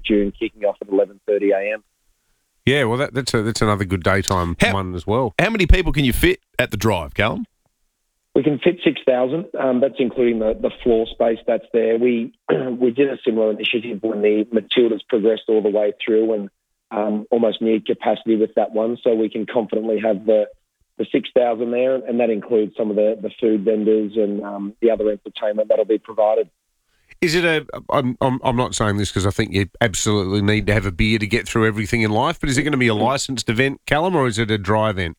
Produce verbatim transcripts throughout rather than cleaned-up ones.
June, kicking off at eleven thirty a m. Yeah, well, that, that's a, that's another good daytime How- one as well. How many people can you fit at the drive, Callum? We can fit six thousand. Um, that's including the, the floor space that's there. We we did a similar initiative when the Matildas progressed all the way through and um, almost neared capacity with that one. So we can confidently have the, the six thousand there, and that includes some of the, the food vendors and um, the other entertainment that'll be provided. Is it a? I'm I'm, I'm not saying this because I think you absolutely need to have a beer to get through everything in life. But is it going to be a licensed event, Callum, or is it a dry event?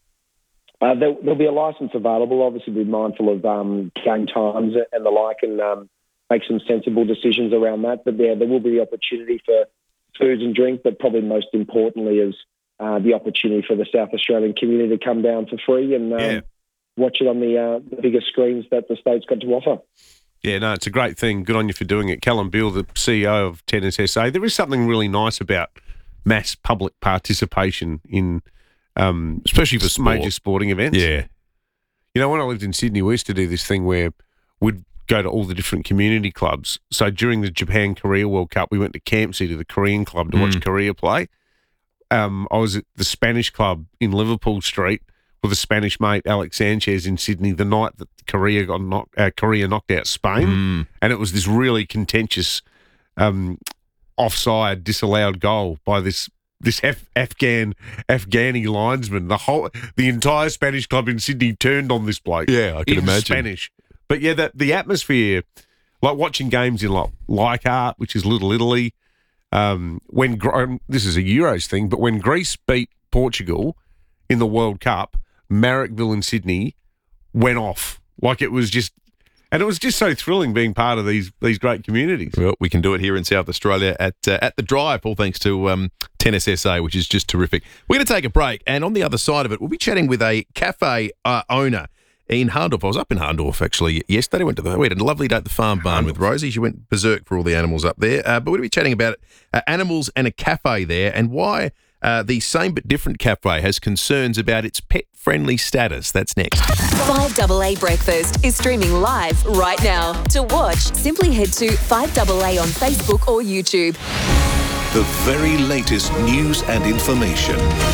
Uh, there, there'll be a licence available. Obviously, be mindful of um, game times and the like, and um, make some sensible decisions around that. But yeah, there will be the opportunity for food and drink, but probably most importantly is uh, the opportunity for the South Australian community to come down for free and um, Yeah. watch it on the, uh, the bigger screens that the state's got to offer. Yeah, no, it's a great thing. Good on you for doing it. Callum Beale, the C E O of Tennis S A. There is something really nice about mass public participation in, um, especially for Sport. major sporting events. Yeah. You know, when I lived in Sydney, we used to do this thing where we'd go to all the different community clubs. So during the Japan-Korea World Cup, we went to Campsie to the Korean club to Mm. watch Korea play. Um, I was at the Spanish club in Liverpool Street with a Spanish mate, Alex Sanchez, in Sydney the night that Korea got knocked, uh, Korea knocked out Spain. Mm. And it was this really contentious um, offside disallowed goal by this this Af- Afghan Afghani linesman. The whole the entire Spanish club in Sydney turned on this bloke. Yeah, I can in imagine. Spanish. But yeah, that the atmosphere, like watching games in like Leichhardt, which is Little Italy. Um, when Gr- um, this is a Euros thing, but when Greece beat Portugal in the World Cup, Marrickville in Sydney went off. Like it was just, and it was just so thrilling being part of these these great communities. Well, we can do it here in South Australia at uh, at the Drive, all thanks to um, Tennis S A, which is just terrific. We're going to take a break, and on the other side of it, we'll be chatting with a cafe uh, owner in Harndorf. I was up in Harndorf actually yesterday. Went to the we had a lovely day at the farm barn with Rosie. She went berserk for all the animals up there. Uh, but we're going to be chatting about uh, animals and a cafe there, and why uh, the same but different cafe has concerns about its pet-friendly status. That's next. five A A Breakfast is streaming live right now. To watch, simply head to five A A on Facebook or YouTube. The very latest news and information.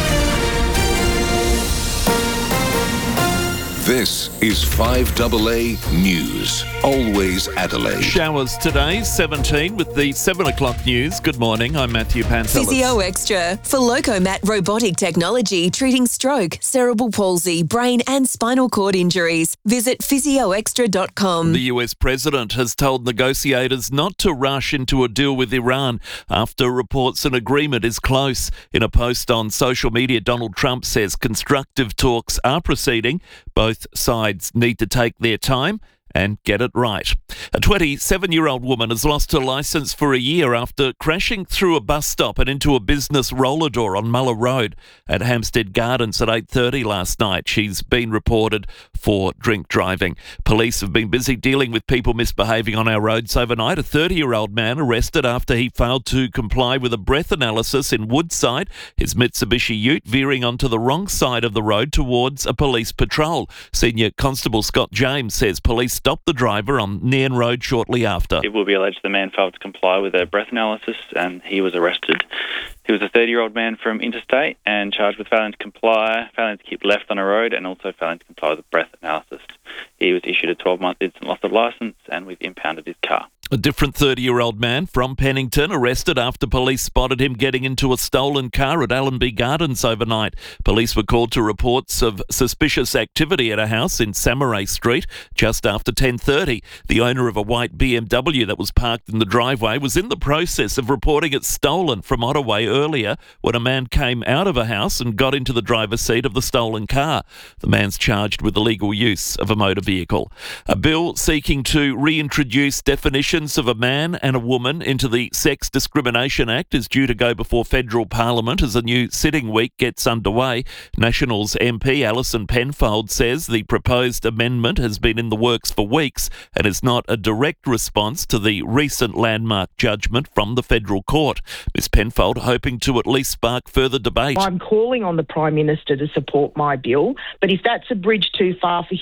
This is five A A News. Always Adelaide. Showers today, seventeen with the seven o'clock news. Good morning, I'm Matthew Pantelis. Physio Extra for Locomat robotic technology treating stroke, cerebral palsy, brain and spinal cord injuries. Visit physio extra dot com. The U S president has told negotiators not to rush into a deal with Iran after reports an agreement is close. In a post on social media, Donald Trump says constructive talks are proceeding. Both sides need to take their time and get it right. A twenty-seven-year-old woman has lost her licence for a year after crashing through a bus stop and into a business roller door on Muller Road at Hampstead Gardens at eight thirty last night. She's been reported for drink driving. Police have been busy dealing with people misbehaving on our roads overnight. A thirty-year-old man arrested after he failed to comply with a breath analysis in Woodside. His Mitsubishi Ute veering onto the wrong side of the road towards a police patrol. Senior Constable Scott James says police stopped the driver on Nairn Road shortly after. It will be alleged the man failed to comply with a breath analysis and he was arrested. He was a thirty-year-old man from Interstate and charged with failing to comply, failing to keep left on a road and also failing to comply with a breath analysis. He was issued a twelve-month instant loss of licence and we've impounded his car. A different thirty-year-old man from Pennington arrested after police spotted him getting into a stolen car at Allenby Gardens overnight. Police were called to reports of suspicious activity at a house in Samaray Street just after ten thirty. The owner of a white B M W that was parked in the driveway was in the process of reporting it stolen from Ottaway earlier when a man came out of a house and got into the driver's seat of the stolen car. The man's charged with illegal use of a motor vehicle. A bill seeking to reintroduce definitions of a man and a woman into the Sex Discrimination Act is due to go before federal parliament as a new sitting week gets underway. Nationals M P Alison Penfold says the proposed amendment has been in the works for weeks and is not a direct response to the recent landmark judgment from the federal court. Miz Penfold hoping to at least spark further debate. I'm calling on the Prime Minister to support my bill, but if that's a bridge too far for him,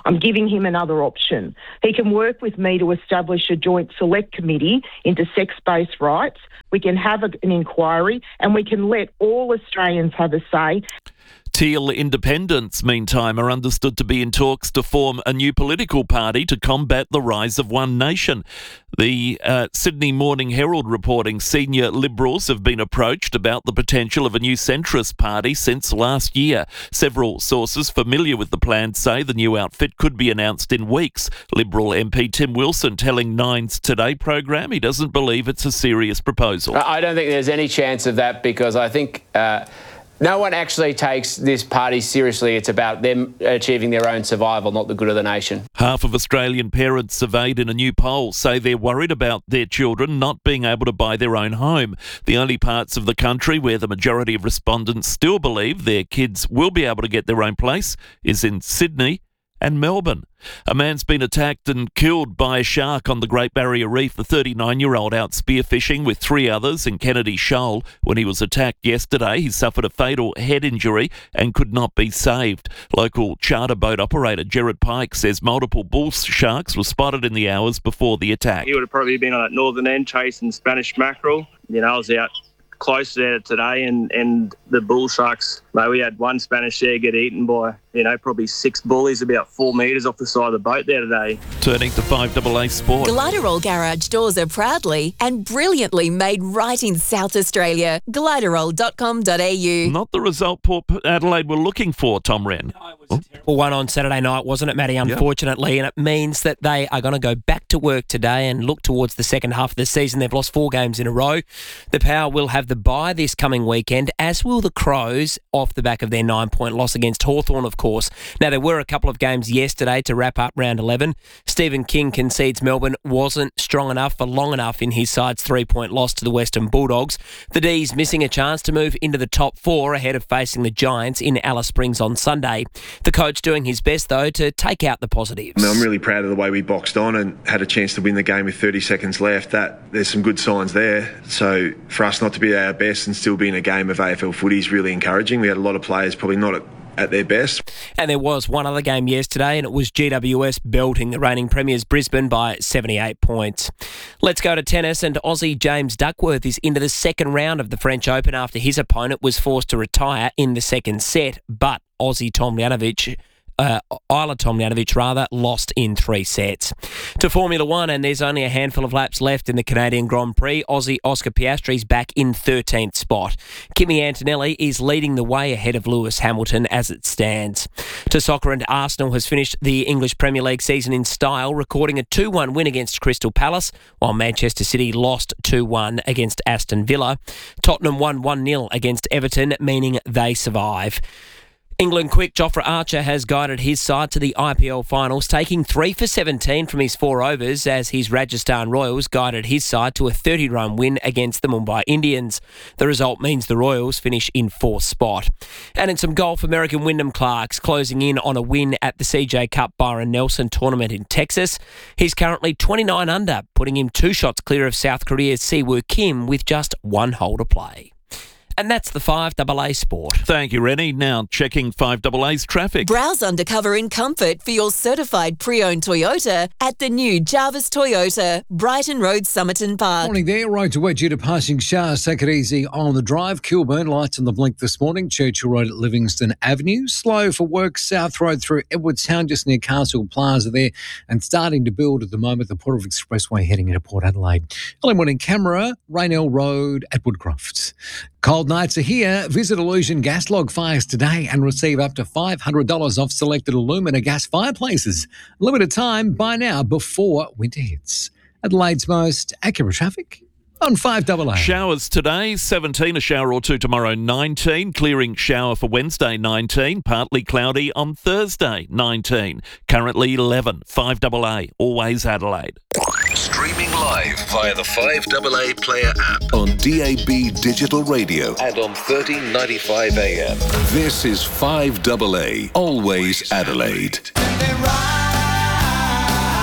I'm giving him another option. He can work with me to establish a joint select committee into sex-based rights. We can have a, an inquiry and we can let all Australians have a say. Teal Independents, meantime, are understood to be in talks to form a new political party to combat the rise of One Nation. The uh, Sydney Morning Herald reporting senior Liberals have been approached about the potential of a new centrist party since last year. Several sources familiar with the plan say the new outfit could be announced in weeks. Liberal M P Tim Wilson telling Nine's Today program he doesn't believe it's a serious proposal. I don't think there's any chance of that because I think... Uh, No one actually takes this party seriously. It's about them achieving their own survival, not the good of the nation. Half of Australian parents surveyed in a new poll say they're worried about their children not being able to buy their own home. The only parts of the country where the majority of respondents still believe their kids will be able to get their own place is in Sydney and Melbourne. A man's been attacked and killed by a shark on the Great Barrier Reef. The thirty-nine-year-old out spearfishing with three others in Kennedy Shoal. When he was attacked yesterday, he suffered a fatal head injury and could not be saved. Local charter boat operator Gerard Pike says multiple bull sharks were spotted in the hours before the attack. He would have probably been on that northern end chasing Spanish mackerel. You know, I was out close there today and, and the bull sharks, mate, we had one Spanish there get eaten by, you know, probably six bullies about four metres off the side of the boat there today. Turning to five double A Sport. Gliderol Garage doors are proudly and brilliantly made right in South Australia. gliderol dot com dot a u. Not the result Port Adelaide were looking for, Tom Wren. No, it was a terrible one on Saturday night, wasn't it, Matty, unfortunately, yep. And it means that they are going to go back to work today and look towards the second half of the season. They've lost four games in a row. The Power will have the bye this coming weekend, as will the Crows, off the back of their nine-point loss against Hawthorn, of course. Now, there were a couple of games yesterday to wrap up round eleven. Stephen King concedes Melbourne wasn't strong enough for long enough in his side's three-point loss to the Western Bulldogs. The D's missing a chance to move into the top four ahead of facing the Giants in Alice Springs on Sunday. The coach doing his best, though, to take out the positives. I mean, I'm really proud of the way we boxed on and had a chance to win the game with thirty seconds left. That there's some good signs there. So for us not to be at our best and still be in a game of A F L footy is really encouraging. We had a lot of players probably not at at their best. And there was one other game yesterday, and it was G W S belting the reigning premiers Brisbane by seventy-eight points. Let's go to tennis, and Aussie James Duckworth is into the second round of the French Open after his opponent was forced to retire in the second set, but Aussie Tomljanovic Uh, Isla Tomljanovic, rather, lost in three sets. To Formula One, and there's only a handful of laps left in the Canadian Grand Prix. Aussie Oscar Piastri's back in thirteenth spot. Kimi Antonelli is leading the way ahead of Lewis Hamilton as it stands. To soccer, and Arsenal has finished the English Premier League season in style, recording a two one win against Crystal Palace, while Manchester City lost two one against Aston Villa. Tottenham won one nil against Everton, meaning they survive. England quick Jofra Archer has guided his side to the I P L finals, taking three for seventeen from his four overs as his Rajasthan Royals guided his side to a thirty-run win against the Mumbai Indians. The result means the Royals finish in fourth spot. And in some golf, American Wyndham Clark's closing in on a win at the C J Cup Byron Nelson tournament in Texas. He's currently twenty-nine under, putting him two shots clear of South Korea's Siwoo Kim with just one hole to play. And that's the five double A Sport. Thank you, Rennie. Now checking five double A's traffic. Browse undercover in comfort for your certified pre-owned Toyota at the new Jarvis Toyota, Brighton Road, Somerton Park. Morning there. Road to wet due to passing showers. Take it easy on the drive. Kilburn, lights on the blink this morning. Churchill Road at Livingston Avenue. Slow for work. South Road through Edwardstown, just near Castle Plaza there. And starting to build at the moment, the Port of Expressway heading into Port Adelaide. Early morning camera, Raynell Road at Woodcroft. Cold nights are here. Visit Illusion Gas Log Fires today and receive up to five hundred dollars off selected alumina gas fireplaces. Limited time, buy now before winter hits. Adelaide's most accurate traffic on five double A. Showers today, seventeen, a shower or two tomorrow, nineteen. Clearing shower for Wednesday, nineteen. Partly cloudy on Thursday, nineteen. Currently eleven. five double A, always Adelaide. Streaming live via the five double A Player app on D A B Digital Radio and on thirteen ninety-five A M. This is five double A, always Adelaide.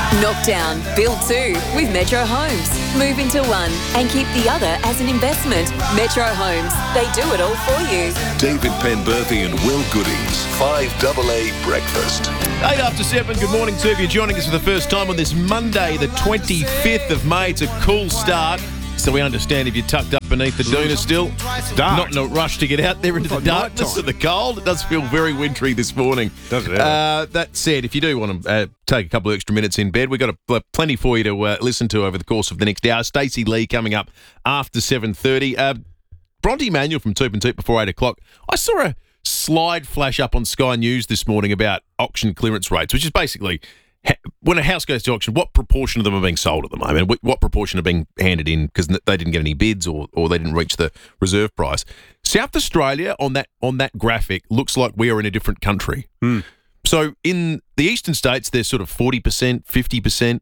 Knockdown, build two with Metro Homes. Move into one and keep the other as an investment. Metro Homes, they do it all for you. David Penberthy and Will Goodings, five double A Breakfast. Eight after seven, good morning to you. If you're joining us for the first time on this Monday, the twenty-fifth of May, it's a cool start. So we understand if you're tucked up beneath the doona still, not in a rush to get out there into the darkness of the cold. It does feel very wintry this morning. Does it? Uh, that said, if you do want to uh, take a couple of extra minutes in bed, we've got a, uh, plenty for you to uh, listen to over the course of the next hour. Stacey Lee coming up after seven thirty. Uh, Bronte Manuel from Toop and Toop before eight o'clock. I saw a slide flash up on Sky News this morning about auction clearance rates, which is basically when a house goes to auction, what proportion of them are being sold at the moment? What, what proportion are being handed in because they didn't get any bids or, or they didn't reach the reserve price? South Australia on that on that graphic looks like we are in a different country. Mm. So in the eastern states, they're sort of forty percent, fifty percent.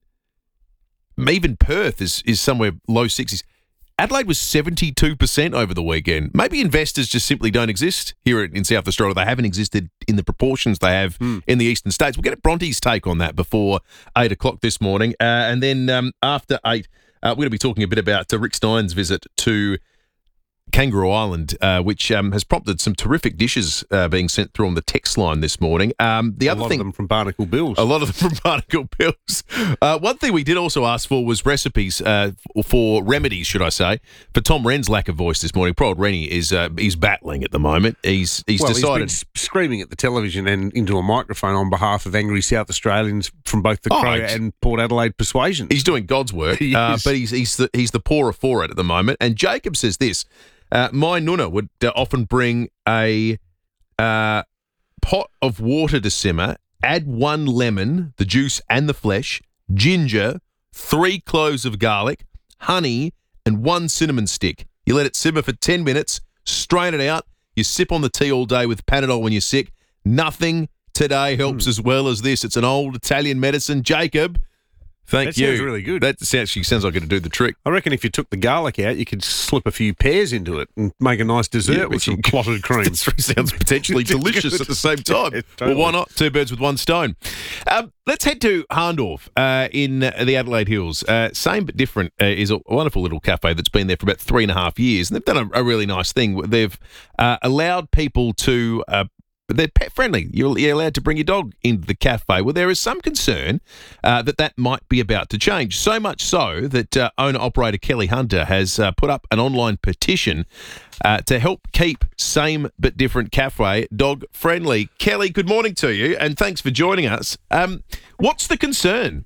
Even Perth is is somewhere low sixties. Adelaide was seventy-two percent over the weekend. Maybe investors just simply don't exist here in South Australia. They haven't existed in the proportions they have mm. in the eastern states. We'll get Bronte's take on that before eight o'clock this morning. Uh, and then um, after eight, uh, we're going to be talking a bit about uh, Rick Stein's visit to Kangaroo Island, uh, which um, has prompted some terrific dishes uh, being sent through on the text line this morning. Um, the a other lot thing, of them from Barnacle Bills. A lot of them from Barnacle Bills. Uh, one thing we did also ask for was recipes uh, for remedies, should I say, for Tom Wren's lack of voice this morning. Poor old Rennie is uh, he's battling at the moment. He's he's well, decided he's been screaming at the television and into a microphone on behalf of angry South Australians from both the Oh, Crow it's- and Port Adelaide persuasion. He's doing God's work, He uh, is. but he's he's the, he's the poorer for it at the moment. And Jacob says this: uh, my nunna would uh, often bring a uh, pot of water to simmer, add one lemon, the juice and the flesh, ginger, three cloves of garlic, honey, and one cinnamon stick. You let it simmer for ten minutes, strain it out. You sip on the tea all day with Panadol when you're sick. Nothing today helps Hmm. as well as this. It's an old Italian medicine. Jacob, thank That you. sounds really good. That actually sounds like it'd do the trick. I reckon if you took the garlic out, you could slip a few pears into it and make a nice dessert Yeah, with but some you- clotted cream. That sounds potentially delicious at the same time. Yeah, totally. Well, why not? Two birds with one stone. Um, let's head to Harndorf uh, in uh, the Adelaide Hills. Uh, same but different uh, is a wonderful little cafe that's been there for about three and a half years. And they've done a, a really nice thing. They've uh, allowed people to... Uh, they're pet friendly. You're, you're allowed to bring your dog into the cafe. Well, there is some concern uh, that that might be about to change. So much so that uh, owner-operator Kelly Hunter has uh, put up an online petition uh, to help keep same but different cafe dog friendly. Kelly, good morning to you, and thanks for joining us. Um, what's the concern?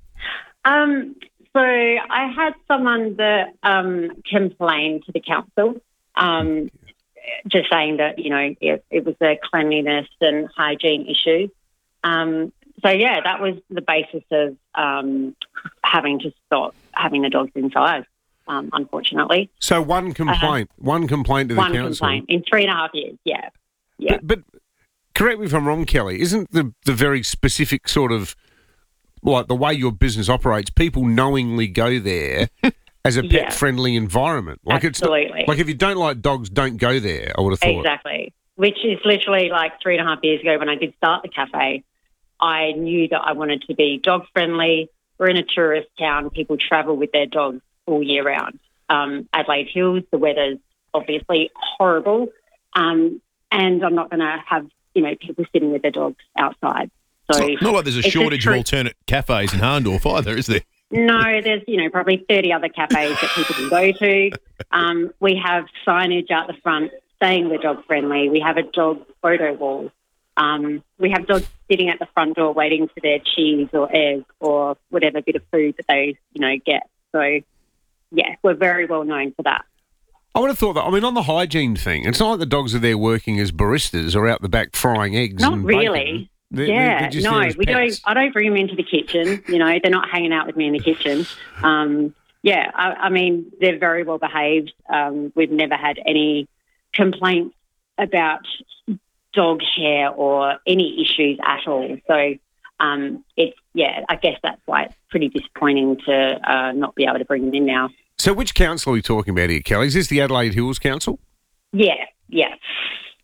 Um, so I had someone that um, complained to the council, um, just saying that, you know, it, it was a cleanliness and hygiene issue. Um, so, yeah, that was the basis of um, having to stop having the dogs inside, um, unfortunately. So one complaint, one complaint to the One council. complaint in three and a half years, yeah. Yeah. But, but correct me if I'm wrong, Kelly, isn't the, the very specific sort of, like the way your business operates, people knowingly go there as a Yeah. pet-friendly environment? Like Absolutely. It's like if you don't like dogs, don't go there, I would have thought. Exactly. Which is literally like three and a half years ago when I did start the cafe. I knew that I wanted to be dog friendly. We're in a tourist town. People travel with their dogs all year round. Um, Adelaide Hills, the weather's obviously horrible. Um, and I'm not going to have, you know, people sitting with their dogs outside. So It's not, not like there's a it's shortage of true- alternate cafes in Harndorf either, is there? No, there's, you know, probably thirty other cafes that people can go to. Um, we have signage out the front saying we're dog friendly. We have a dog photo wall. Um, we have dogs sitting at the front door waiting for their cheese or egg or whatever bit of food that they, you know, get. So, yeah, we're very well known for that. I would have thought that, I mean, on the hygiene thing, it's not like the dogs are there working as baristas or out the back frying eggs Not and really. bacon. They're- yeah, they're just no, there as we pets. don't. I don't bring them into the kitchen. You know, they're not hanging out with me in the kitchen. Um, yeah, I, I mean, they're very well behaved. Um, we've never had any complaints about dog hair or any issues at all. So, um, it's yeah, I guess that's why it's pretty disappointing to uh, not be able to bring them in now. So which council are we talking about here, Kelly? Is this the Adelaide Hills Council? Yeah, yeah.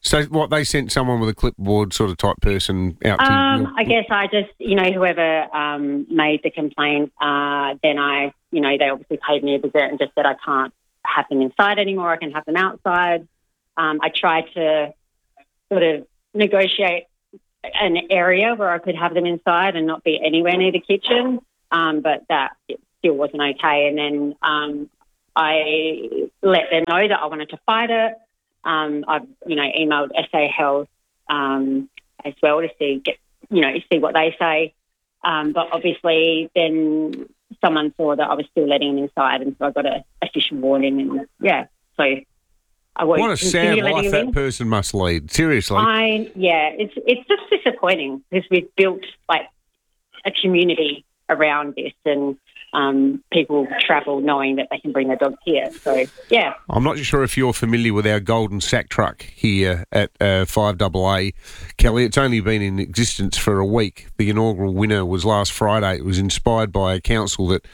So what, they sent someone with a clipboard sort of type person out to Um, you? I guess I just, you know, whoever um, made the complaint, uh, then I, you know, they obviously paid me a visit and just said I can't have them inside anymore. I can have them outside. Um, I tried to sort of negotiate an area where I could have them inside and not be anywhere near the kitchen, um, but that it still wasn't okay. And then um, I let them know that I wanted to fight it. Um, I've, you know, emailed S A Health um, as well to see, get, you know, see what they say. Um, but obviously, then someone saw that I was still letting them inside, and so I got a official warning. And yeah, so I won't What a sad continue letting life them that in. person must lead. Seriously. I yeah, it's it's just disappointing because we've built like a community around this, and um, people travel knowing that they can bring their dogs here. So yeah. I'm not sure if you're familiar with our golden sack truck here at uh, five A A, Kelly. It's only been in existence for a week. The inaugural winner was last Friday. It was inspired by a council that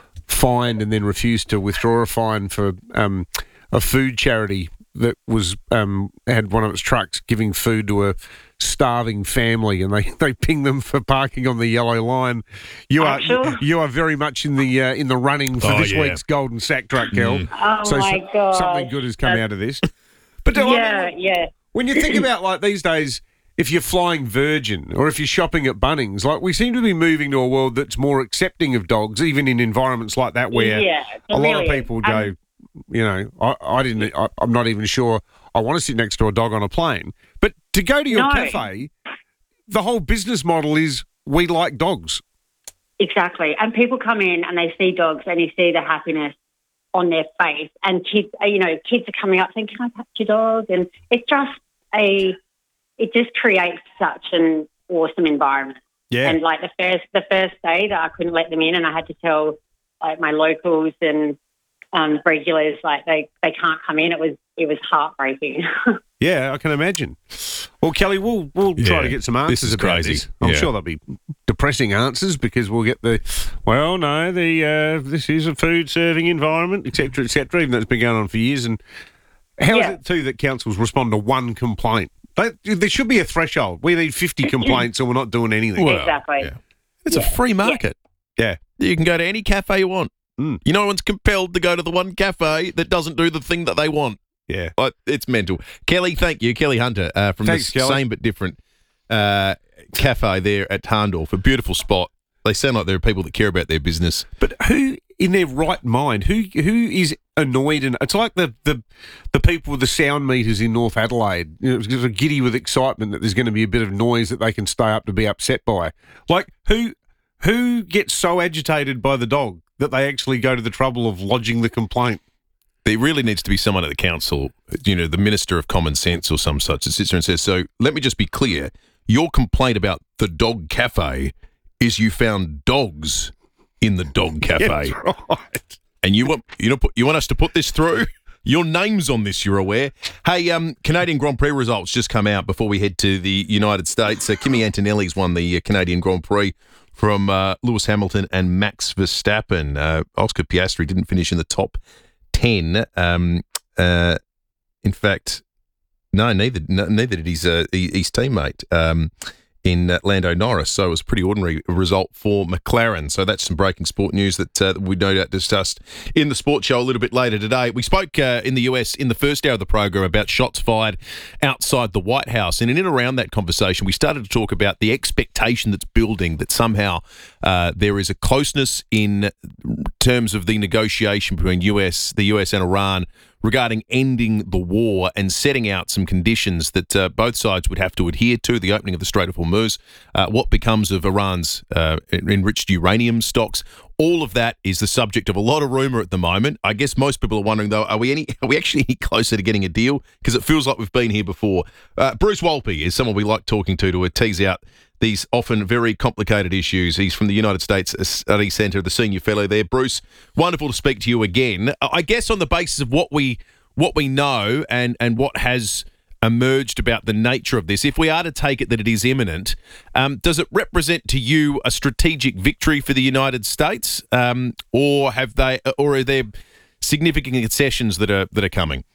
fined and then refused to withdraw a fine for um, a food charity that was um, had one of its trucks giving food to a starving family, and they, they pinged them for parking on the yellow line. You are Actually? you are very much in the uh, in the running for Oh, this yeah. week's golden sack truck, Kel. Mm. Oh so my so- God. something good has come out of this. But do I Yeah, mean, yeah. when you think about like these days, if you're flying Virgin or if you're shopping at Bunnings, like we seem to be moving to a world that's more accepting of dogs, even in environments like that where Yeah, it a lot really of is. people go, Um, you know, I, I didn't, I, I'm not even sure I want to sit next to a dog on a plane. But to go to your No. cafe, the whole business model is we like dogs. Exactly. And people come in and they see dogs and you see the happiness on their face, and kids, you know, kids are coming up saying, "Can I pet your dog?" And it's just a, it just creates such an awesome environment. Yeah. And like the first, the first day that I couldn't let them in, and I had to tell like my locals and um, regulars like they, they can't come in. It was it was heartbreaking. Yeah, I can imagine. Well, Kelly, we'll we'll try Yeah, to get some this answers is about crazy. this. I'm Yeah. sure they'll be depressing answers because we'll get the, well, no, the uh, this is a food serving environment, et cetera, et cetera, even though it's been going on for years. And how Yeah. is it too that councils respond to one complaint? They, there should be a threshold. We need fifty complaints, or we're not doing anything. Well, exactly. yeah. It's a free market. Yeah. You can go to any cafe you want. Mm. You no one's compelled to go to the one cafe that doesn't do the thing that they want. Yeah. Like, it's mental. Kelly, thank you. Kelly Hunter uh, from Thanks, the Kelly. same but different uh, cafe there at Tarndorf. A beautiful spot. They sound like there are people that care about their business. But who in their right mind, who who is annoyed? And it's like the, the, the people with the sound meters in North Adelaide, you know, sort of giddy with excitement that there's going to be a bit of noise that they can stay up to be upset by. Like, who who gets so agitated by the dog that they actually go to the trouble of lodging the complaint? There really needs to be someone at the council, you know, the Minister of Common Sense or some such, that sits there and says, so let me just be clear. Your complaint about the dog cafe is you found dogs in the dog cafe. Yeah, that's right. And you want you know you want us to put this through? Your name's on this, you're aware. Hey, um, Canadian Grand Prix results just come out before we head to the United States. Uh, Kimi Antonelli's won the uh, Canadian Grand Prix from uh, Lewis Hamilton and Max Verstappen. Uh, Oscar Piastri didn't finish in the top ten. Um, uh, in fact, no, neither no, neither did his uh, his teammate. Um, in uh, Lando Norris, so it was a pretty ordinary result for McLaren. So that's some breaking sport news that uh, we no doubt discussed in the sports show a little bit later today. We spoke uh, in the U S in the first hour of the program about shots fired outside the White House, and in and around that conversation, we started to talk about the expectation that's building that somehow uh, there is a closeness in terms of the negotiation between U S, the U S and Iran regarding ending the war and setting out some conditions that uh, both sides would have to adhere to, the opening of the Strait of Hormuz, uh, what becomes of Iran's uh, enriched uranium stocks. All of that is the subject of a lot of rumour at the moment. I guess most people are wondering, though, are we any are we actually any closer to getting a deal? Because it feels like we've been here before. Uh, Bruce Wolpe is someone we like talking to to tease out these often very complicated issues. He's from the United States Study Centre, the senior fellow there. Bruce, wonderful to speak to you again. I guess on the basis of what we what we know and, and what has emerged about the nature of this, if we are to take it that it is imminent, um, does it represent to you a strategic victory for the United States, um, or have they, or are there significant concessions that are that are coming?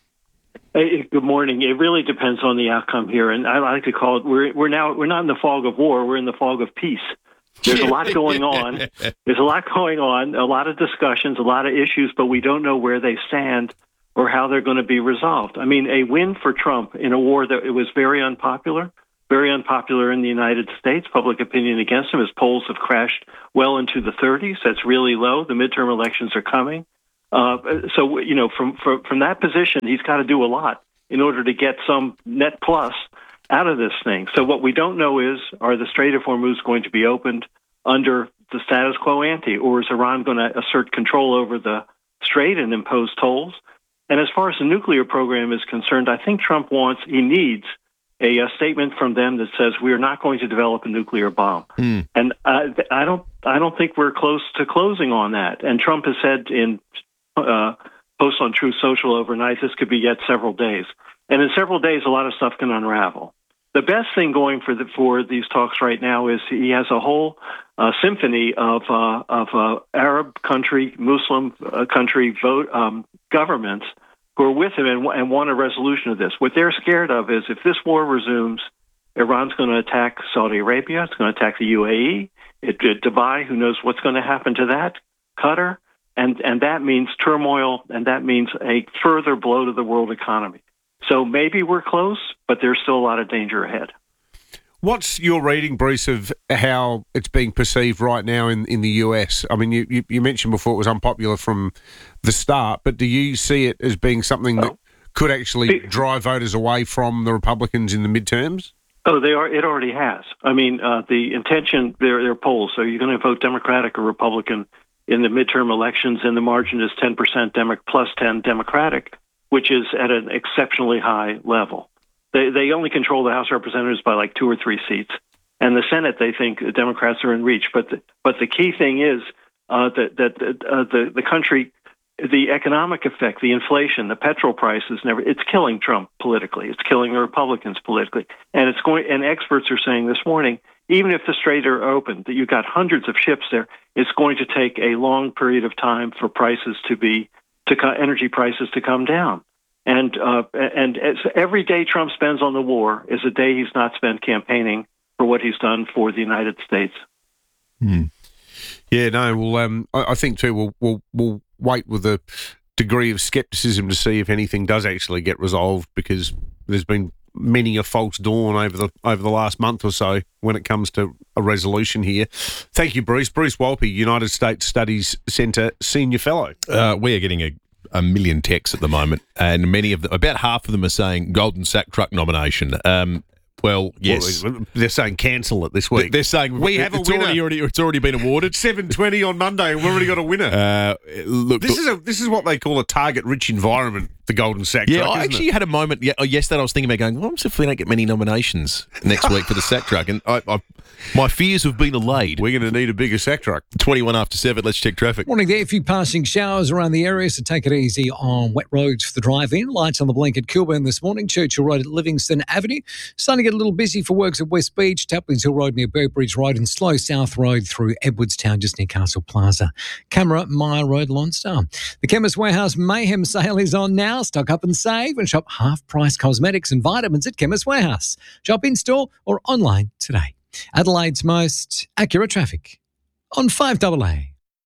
Hey, good morning. It really depends on the outcome here, and I like to call it. We're we're now we're not in the fog of war. We're in the fog of peace. There's a lot going on. There's a lot going on. A lot of discussions, a lot of issues, but we don't know where they stand or how they're going to be resolved. I mean, a win for Trump in a war that it was very unpopular, very unpopular in the United States. Public opinion against him. His polls have crashed well into the thirties. That's really low. The midterm elections are coming. Uh, so, you know, from, from from that position, he's got to do a lot in order to get some net plus out of this thing. So what we don't know is, are the Strait of Hormuz going to be opened under the status quo ante, or is Iran going to assert control over the strait and impose tolls? And as far as the nuclear program is concerned, I think Trump wants, he needs a, a statement from them that says we are not going to develop a nuclear bomb. Mm. And I, I don't, I don't think we're close to closing on that. And Trump has said in Uh, post on Truth Social overnight, this could be yet several days. And in several days, a lot of stuff can unravel. The best thing going for the, for these talks right now is he has a whole uh, symphony of uh, of uh, Arab country, Muslim uh, country vote um, governments who are with him and, and want a resolution of this. What they're scared of is if this war resumes, Iran's going to attack Saudi Arabia, it's going to attack the U A E, it, it, Dubai, who knows what's going to happen to that, Qatar. And and that means turmoil, and that means a further blow to the world economy. So maybe we're close, but there's still a lot of danger ahead. What's your reading, Bruce, of how it's being perceived right now in, in the U S? I mean, you, you, you mentioned before it was unpopular from the start, but do you see it as being something that could actually drive voters away from the Republicans in the midterms? Oh, they are. It already has. I mean, uh, the intention, their their polls, so you're going to vote Democratic or Republican in the midterm elections, and the margin is ten percent Demo- plus ten Democratic, which is at an exceptionally high level. They they only control the House of Representatives by like two or three seats, and the Senate they think the Democrats are in reach. But the, but the key thing is uh, that that uh, the the country, the economic effect, the inflation, the petrol prices, never it's killing Trump politically. It's killing the Republicans politically, and it's going. And experts are saying this morning, even if the strait are open, that you've got hundreds of ships there, it's going to take a long period of time for prices to be, to energy prices to come down. And uh, and every day Trump spends on the war is a day he's not spent campaigning for what he's done for the United States. Hmm. Yeah, no, well, um, I, I think too, we'll, we'll, we'll wait with a degree of scepticism to see if anything does actually get resolved, because there's been many a false dawn over the over the last month or so when it comes to a resolution here. Thank you, Bruce. Bruce Walpy, United States Studies Centre Senior Fellow. Uh, we are getting a, a million texts at the moment, and many of them, about half of them are saying Golden Sack Truck nomination. Um, well, yes. Well, they're saying cancel it this week. They're saying we have it's a winner. Already, already, it's already been awarded. seven twenty on Monday, and we've already got a winner. Uh, look, this is a this is what they call a target-rich environment, the Golden Sack yeah, Truck. I actually it? had a moment yeah, yesterday. I was thinking about going, well, if we don't get many nominations next week for the Sack Truck, and I, I, my fears have been allayed. We're going to need a bigger Sack Truck. twenty-one after seven. Let's check traffic. Morning there. A few passing showers around the area, so take it easy on wet roads for the drive-in. Lights on the blink at Kilburn this morning. Churchill Road at Livingston Avenue. Starting to get a little busy for works at West Beach. Taplins Hill Road near Burtbridge Road, and slow South Road through Edwardstown just near Castle Plaza. Camera, Mire Road, Lonstar. The Chemist Warehouse Mayhem sale is on now. Stock up and save and shop half-price cosmetics and vitamins at Chemist Warehouse. Shop in-store or online today. Adelaide's most accurate traffic on five A A.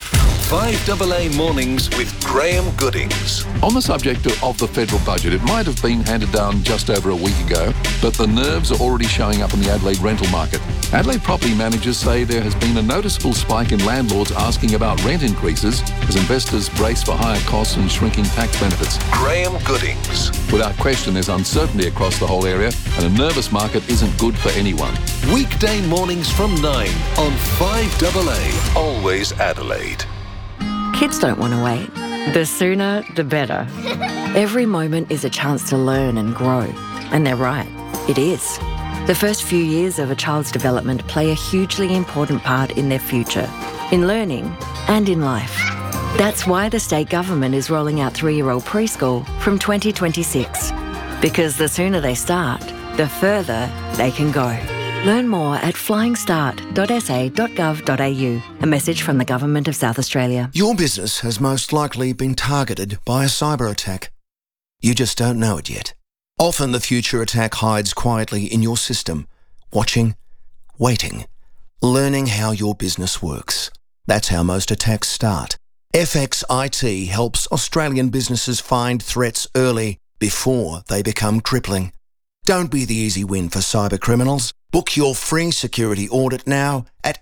five A A Mornings with Graham Goodings. On the subject of the federal budget, it might have been handed down just over a week ago, but the nerves are already showing up in the Adelaide rental market. Adelaide property managers say there has been a noticeable spike in landlords asking about rent increases as investors brace for higher costs and shrinking tax benefits. Graham Goodings. Without question, there's uncertainty across the whole area, and a nervous market isn't good for anyone. Weekday mornings from nine on five A A. Always Adelaide. Kids don't want to wait. The sooner, the better. Every moment is a chance to learn and grow. And they're right, it is. The first few years of a child's development play a hugely important part in their future, in learning and in life. That's why the state government is rolling out three-year-old preschool from twenty twenty-six. Because the sooner they start, the further they can go. Learn more at flying start dot s a dot gov dot a u. A message from the Government of South Australia. Your business has most likely been targeted by a cyber attack. You just don't know it yet. Often the future attack hides quietly in your system, watching, waiting, learning how your business works. That's how most attacks start. F X I T helps Australian businesses find threats early before they become crippling. Don't be the easy win for cyber criminals. Book your free security audit now at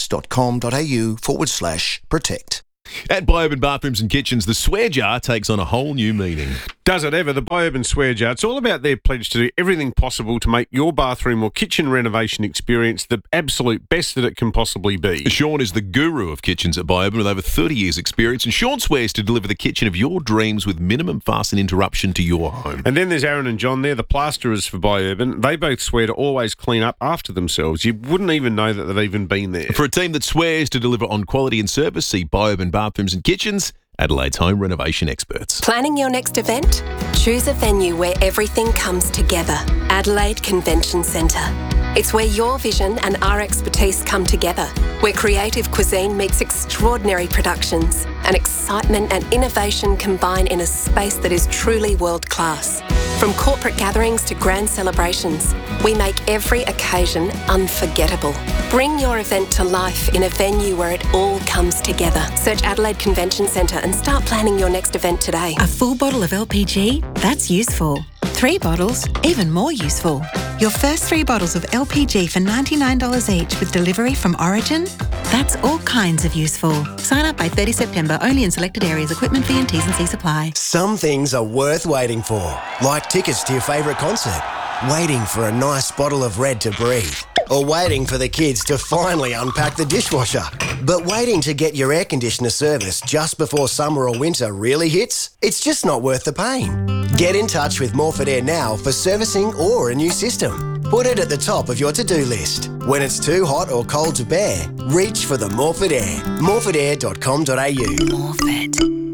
fx.com.au forward slash protect. At Biourban Bathrooms and Kitchens, the swear jar takes on a whole new meaning. Does it ever? The Biourban Swear Jar. It's all about their pledge to do everything possible to make your bathroom or kitchen renovation experience the absolute best that it can possibly be. Sean is the guru of kitchens at Biourban with over thirty years' experience, and Sean swears to deliver the kitchen of your dreams with minimum fuss and interruption to your home. And then there's Aaron and John. They're the plasterers for Biourban. They both swear to always clean up after themselves. You wouldn't even know that they've even been there. For a team that swears to deliver on quality and service, see Biourban Bathrooms and Kitchens, Adelaide's home renovation experts. Planning your next event? Choose a venue where everything comes together. Adelaide Convention Centre. It's where your vision and our expertise come together, where creative cuisine meets extraordinary productions, and excitement and innovation combine in a space that is truly world-class. From corporate gatherings to grand celebrations, we make every occasion unforgettable. Bring your event to life in a venue where it all comes together. Search Adelaide Convention Centre and start planning your next event today. A full bottle of L P G? That's useful. Three bottles? Even more useful. Your first three bottles of L P G for ninety-nine dollars each with delivery from Origin? That's all kinds of useful. Sign up by thirtieth September, only in selected areas. Equipment fee and T's and C's apply. Some things are worth waiting for, like tickets to your favourite concert, waiting for a nice bottle of Red to breathe, or waiting for the kids to finally unpack the dishwasher. But waiting to get your air conditioner serviced just before summer or winter really hits? It's just not worth the pain. Get in touch with Morford Air now for servicing or a new system. Put it at the top of your to-do list. When it's too hot or cold to bear, reach for the Morford Air. morford air dot com dot a u. Morford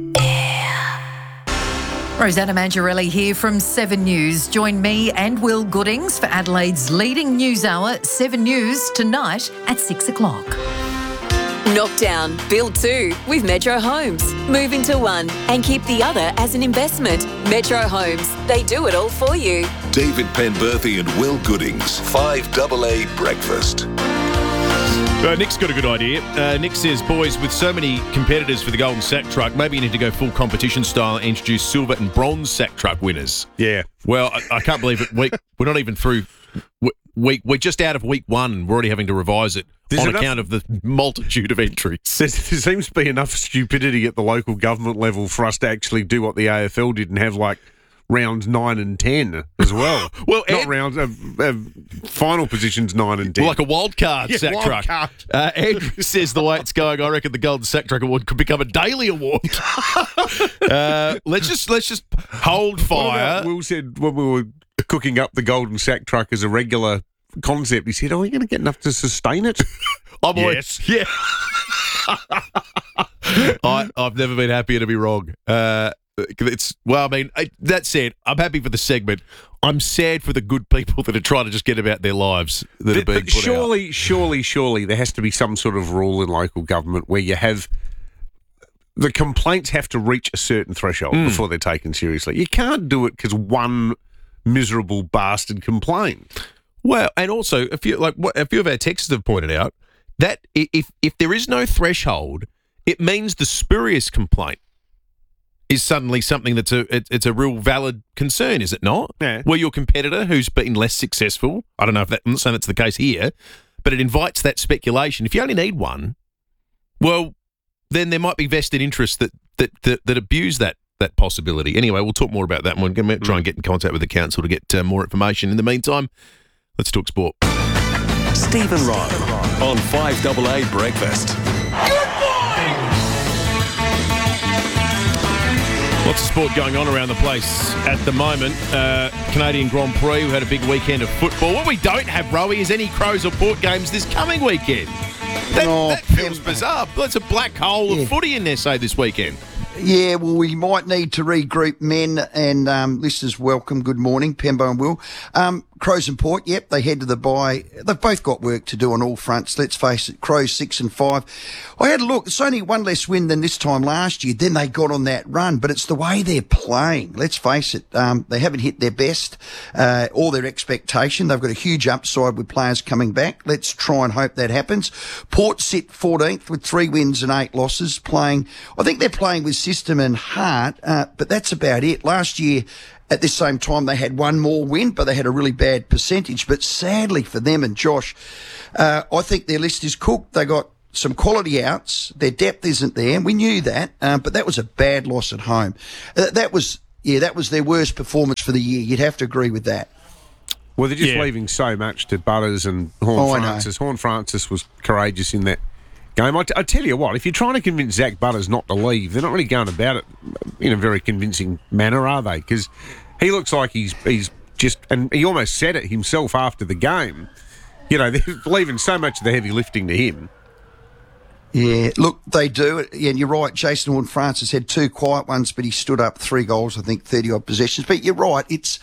Rosanna Mangiarelli here from Seven News. Join me and Will Goodings for Adelaide's leading news hour, Seven News, tonight at six o'clock. Knock down, build two with Metro Homes. Move into one and keep the other as an investment. Metro Homes, they do it all for you. David Penberthy and Will Goodings, five double A Breakfast. Uh, Nick's got a good idea. Uh, Nick says, boys, with so many competitors for the Golden Sack Truck, maybe you need to go full competition style and introduce silver and bronze sack truck winners. Yeah. Well, I, I can't believe it. We, we're not even through week. We're just out of week one and we're already having to revise it There's on enough, account of the multitude of entries. There seems to be enough stupidity at the local government level for us to actually do what the A F L did and have, like, rounds nine and ten as well. well, not Ed- rounds, uh, uh, final positions nine and ten. Like a wild card yeah, sack wild truck. Card. Uh, Andrew says the way it's going, I reckon the Golden Sack Truck Award could become a daily award. uh, let's just let's just hold fire. Will said when we were cooking up the Golden Sack Truck as a regular concept, he said, "Are we going to get enough to sustain it?" I'm yes, always, yeah. I, I've never been happier to be wrong. Uh, It's well, I mean, I, that said, I'm happy for the segment. I'm sad for the good people that are trying to just get about their lives that but, are being but put surely, out. surely, surely, there has to be some sort of rule in local government where you have the complaints have to reach a certain threshold mm. before they're taken seriously. You can't do it because one miserable bastard complained. Well, and also, a few like what a few of our texters have pointed out that if if there is no threshold, it means the spurious complaint is suddenly something that's a it, it's a real valid concern, is it not? Yeah. Where your competitor who's been less successful, I don't know if that, I'm not saying that's the case here, but it invites that speculation. If you only need one, well, then there might be vested interests that that that, that abuse that that possibility. Anyway, we'll talk more about that. We're going to try and get in contact with the council to get uh, more information. In the meantime, let's talk sport. Stephen Rowe on five double A Breakfast. Lots of sport going on around the place at the moment. Uh, Canadian Grand Prix, we had a big weekend of football. What we don't have, Rowie, is any Crows or Port games this coming weekend. That, oh, that feels bizarre. That's a black hole yeah. of footy in there, say, this weekend. Yeah, well, we might need to regroup, men, and um, listeners welcome. Good morning, Pembo and Will. Um, Crows and Port, yep, they head to the bye. They've both got work to do on all fronts. Let's face it, Crows six and five. I had a look. It's only one less win than this time last year. Then they got on that run, but it's the way they're playing. Let's face it, um, they haven't hit their best uh, or their expectation. They've got a huge upside with players coming back. Let's try and hope that happens. Port sit fourteenth with three wins and eight losses. Playing, I think they're playing with system and heart, uh, but that's about it. Last year, at this same time, they had one more win, but they had a really bad percentage. But sadly for them and Josh, uh, I think their list is cooked. They got some quality outs. Their depth isn't there. We knew that, um, but that was a bad loss at home. Uh, that was, yeah, that was their worst performance for the year. You'd have to agree with that. Well, they're just Yeah. leaving so much to Butters and Horn Oh, I know. Francis. Horn Francis was courageous in that game. I, t- I tell you what, if you're trying to convince Zach Butters not to leave, they're not really going about it in a very convincing manner, are they? Because he looks like he's he's just, and he almost said it himself after the game. You know, they're leaving so much of the heavy lifting to him. Yeah, look, they do. Yeah, and you're right. Jason Horn Francis had two quiet ones, but he stood up three goals, I think, thirty-odd possessions. But you're right. It's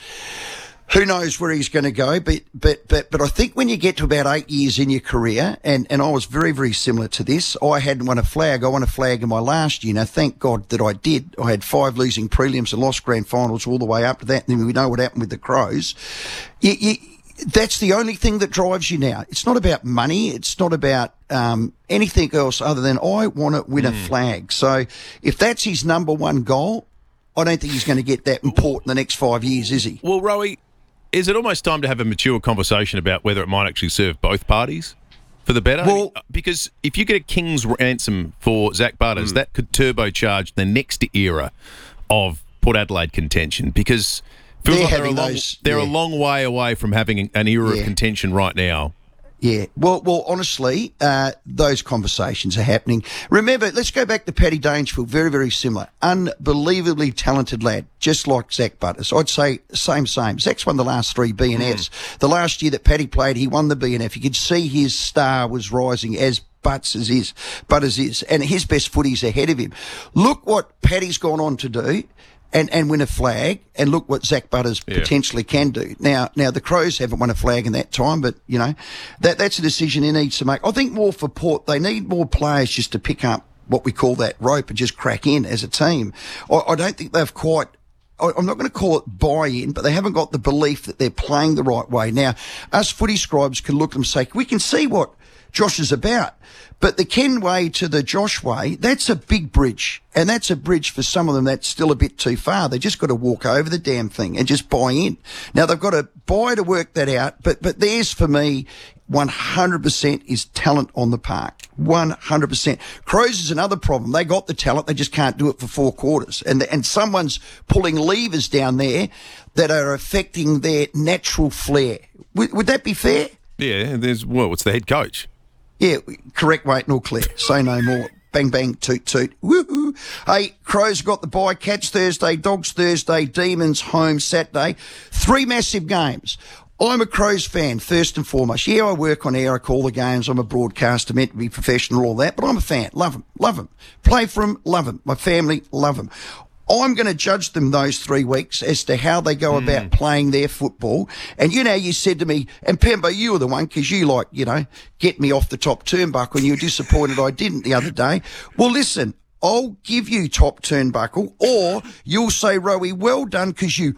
who knows where he's going to go. But but but but I think when you get to about eight years in your career, and, and I was very, very similar to this, I hadn't won a flag. I won a flag in my last year. Now, thank God that I did. I had five losing prelims and lost grand finals all the way up to that. And then we know what happened with the Crows. You, you, that's the only thing that drives you now. It's not about money. It's not about um, anything else other than I want to win mm. a flag. So if that's his number one goal, I don't think he's going to get that important the next five years, is he? Well, Rowie, is it almost time to have a mature conversation about whether it might actually serve both parties for the better? Well, because if you get a king's ransom for Zach Butters, mm. that could turbocharge the next era of Port Adelaide contention, because feels they're like they're, a long, those, they're yeah. a long way away from having an era Yeah. of contention right now. Yeah, well, well, honestly, uh, those conversations are happening. Remember, let's go back to Paddy Dangerfield. Very, very similar. Unbelievably talented lad, just like Zach Butters. I'd say same, same. Zach's won the last three B N Fs. Mm. The last year that Paddy played, he won the B N F. You could see his star was rising as Butts is, Butters is, and his best footy's ahead of him. Look what Paddy's gone on to do. And, and win a flag, and look what Zach Butters yeah. potentially can do. Now, now the Crows haven't won a flag in that time, but, you know, that that's a decision he needs to make. I think more for Port, they need more players just to pick up what we call that rope and just crack in as a team. I, I don't think they've quite, I, I'm not going to call it buy-in, but they haven't got the belief that they're playing the right way. Now, us footy scribes can look at them and say, we can see what Josh is about. But the Ken way to the Josh way, that's a big bridge. And that's a bridge for some of them that's still a bit too far. They just got to walk over the damn thing and just buy in. Now, they've got to buy to work that out. But, but theirs, for me, one hundred percent is talent on the park. one hundred percent. Crows is another problem. They got the talent. They just can't do it for four quarters. And, and someone's pulling levers down there that are affecting their natural flair. Would, would that be fair? Yeah, there's, well, it's the head coach. Yeah, correct, wait, all clear. Say no more. Bang, bang, toot, toot. Woohoo. Hey, Crows got the bye. Cats Thursday, Dogs Thursday, Demons home Saturday. Three massive games. I'm a Crows fan, first and foremost. Yeah, I work on air, I call the games, I'm a broadcaster, meant to be professional, all that, but I'm a fan. Love them, love them. Play for them, love them. My family, love them. I'm going to judge them those three weeks as to how they go mm. about playing their football. And, you know, you said to me, and Pembo, you were the one, because you, like, you know, get me off the top turnbuckle, and you were disappointed I didn't the other day. Well, listen, I'll give you top turnbuckle, or you'll say, Rowie, well done, because you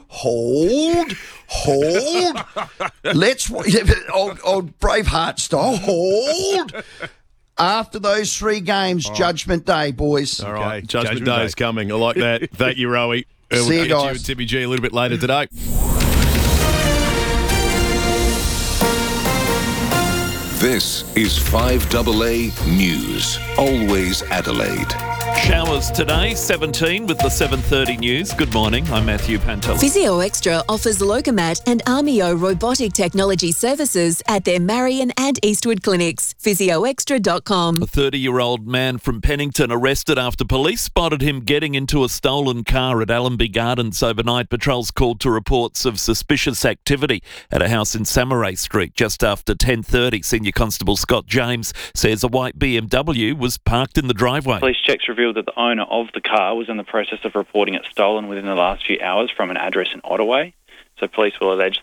hold, hold. Let's, old, old Braveheart style, hold. After those three games, oh. Judgment Day, boys. All right, okay. Judgment, Judgment Day, Day is coming. I like that. Thank you, Rowie. Uh, we'll See you get guys. you and Timmy G a little bit later today. This is five A A News. Always Adelaide. Showers today, seventeen with the seven thirty news. Good morning, I'm Matthew Pantel. Physio Extra offers Locomat and Armio robotic technology services at their Marion and Eastwood clinics. physio extra dot com. A thirty-year-old man from Pennington arrested after police spotted him getting into a stolen car at Allenby Gardens overnight. Patrols called to reports of suspicious activity at a house in Samaray Street just after ten thirty. Senior Constable Scott James says a white B M W was parked in the driveway. Police checks revealed that the owner of the car was in the process of reporting it stolen within the last few hours from an address in Ottaway. So police will allege that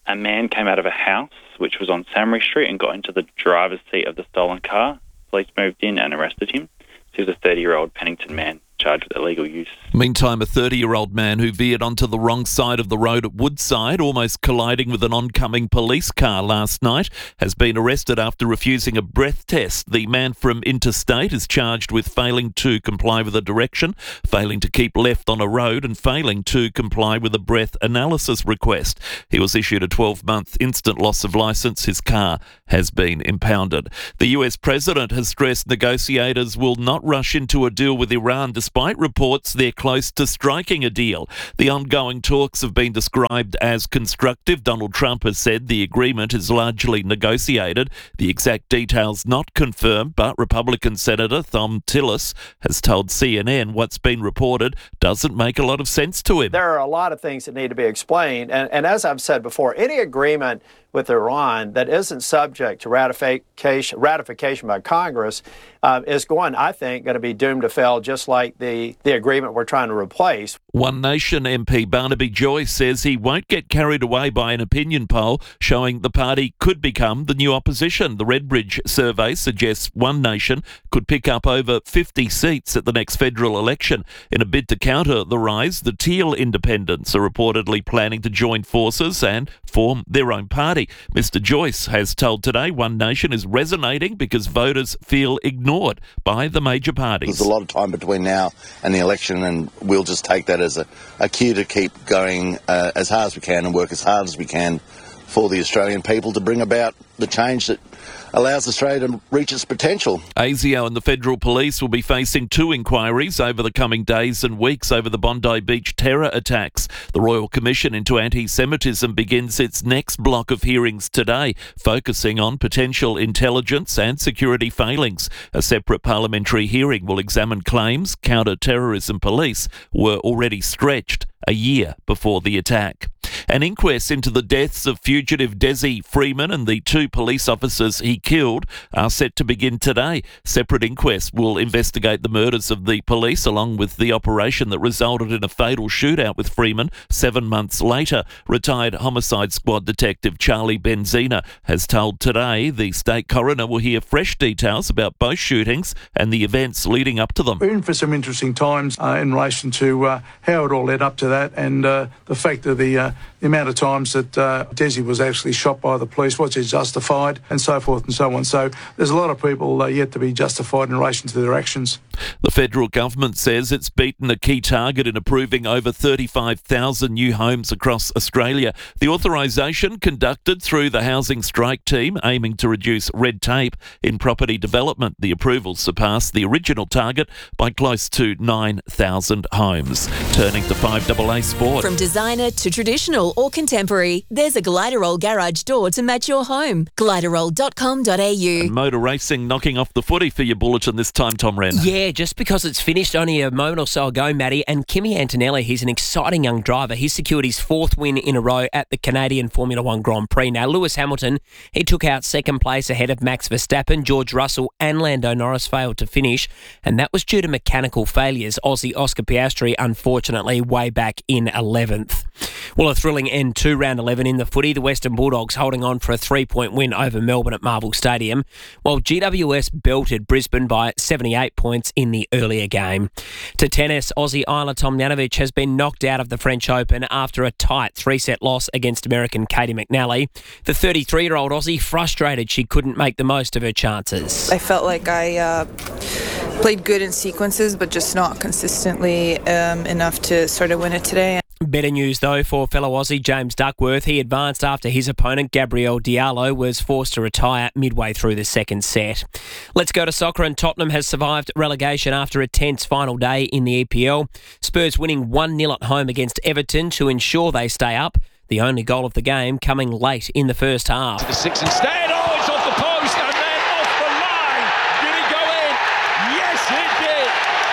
a man came out of a house which was on Samry Street and got into the driver's seat of the stolen car. Police moved in and arrested him. He was a thirty-year-old Pennington man charged with illegal use. Meantime, a thirty-year-old man who veered onto the wrong side of the road at Woodside, almost colliding with an oncoming police car last night, has been arrested after refusing a breath test. The man from Interstate is charged with failing to comply with a direction, failing to keep left on a road and failing to comply with a breath analysis request. He was issued a twelve-month instant loss of licence. His car has been impounded. The U S president has stressed negotiators will not rush into a deal with Iran despite reports they're close to striking a deal. The ongoing talks have been described as constructive. Donald Trump has said the agreement is largely negotiated. The exact details not confirmed, but Republican Senator Thom Tillis has told C N N what's been reported doesn't make a lot of sense to him. There are a lot of things that need to be explained. And, and as I've said before, any agreement with Iran that isn't subject to ratification, ratification by Congress uh, is going, I think, going to be doomed to fail, just like the, the agreement we're trying to replace. One Nation M P Barnaby Joyce says he won't get carried away by an opinion poll showing the party could become the new opposition. The Redbridge survey suggests One Nation could pick up over fifty seats at the next federal election. In a bid to counter the rise, the Teal Independents are reportedly planning to join forces and form their own party. Mister Joyce has told Today One Nation is resonating because voters feel ignored by the major parties. There's a lot of time between now and the election, and we'll just take that as a, a cue to keep going uh, as hard as we can and work as hard as we can for the Australian people to bring about the change that allows Australia to reach its potential. ASIO and the Federal Police will be facing two inquiries over the coming days and weeks over the Bondi Beach terror attacks. The Royal Commission into Anti-Semitism begins its next block of hearings today, focusing on potential intelligence and security failings. A separate parliamentary hearing will examine claims counter-terrorism police were already stretched a year before the attack. An inquest into the deaths of fugitive Desi Freeman and the two police officers he killed are set to begin today. Separate inquests will investigate the murders of the police along with the operation that resulted in a fatal shootout with Freeman seven months later. Retired Homicide Squad Detective Charlie Benzina has told Today the state coroner will hear fresh details about both shootings and the events leading up to them. We're in for some interesting times uh, in relation to uh, how it all led up to that, and uh, the fact of the uh, the amount of times that uh, Desi was actually shot by the police, what's it justified, and so forth and so on. So there's a lot of people uh, yet to be justified in relation to their actions. The federal government says it's beaten a key target in approving over thirty-five thousand new homes across Australia. The authorisation conducted through the Housing Strike Team, aiming to reduce red tape in property development. The approvals surpassed the original target by close to nine thousand homes. Turning to five A A Sport. From designer to traditional or contemporary, there's a Gliderol garage door to match your home. gliderol dot com dot a u. And motor racing knocking off the footy for your bulletin this time, Tom Wren. Yeah, just because it's finished only a moment or so ago, Matty, and Kimi Antonelli, he's an exciting young driver. He secured his fourth win in a row at the Canadian Formula One Grand Prix. Now, Lewis Hamilton, he took out second place ahead of Max Verstappen. George Russell and Lando Norris failed to finish, and that was due to mechanical failures. Aussie Oscar Piastri, unfortunately, way back in eleventh. Well, a thrilling end to round eleven in the footy. The Western Bulldogs holding on for a three-point win over Melbourne at Marvel Stadium, while G W S belted Brisbane by seventy-eight points in the earlier game. To tennis, Aussie Isla Tomljanovic has been knocked out of the French Open after a tight three-set loss against American Katie McNally. The thirty-three-year-old Aussie frustrated she couldn't make the most of her chances. I felt like I uh, played good in sequences, but just not consistently um, enough to sort of win it today. Better news, though, for fellow Aussie James Duckworth. He advanced after his opponent, Gabriel Diallo, was forced to retire midway through the second set. Let's go to soccer, and Tottenham has survived relegation after a tense final day in the E P L. Spurs winning one nil at home against Everton to ensure they stay up. The only goal of the game coming late in the first half. The six instead. Oh, it's off the post and then off the line. Did it go in? Yes, it did.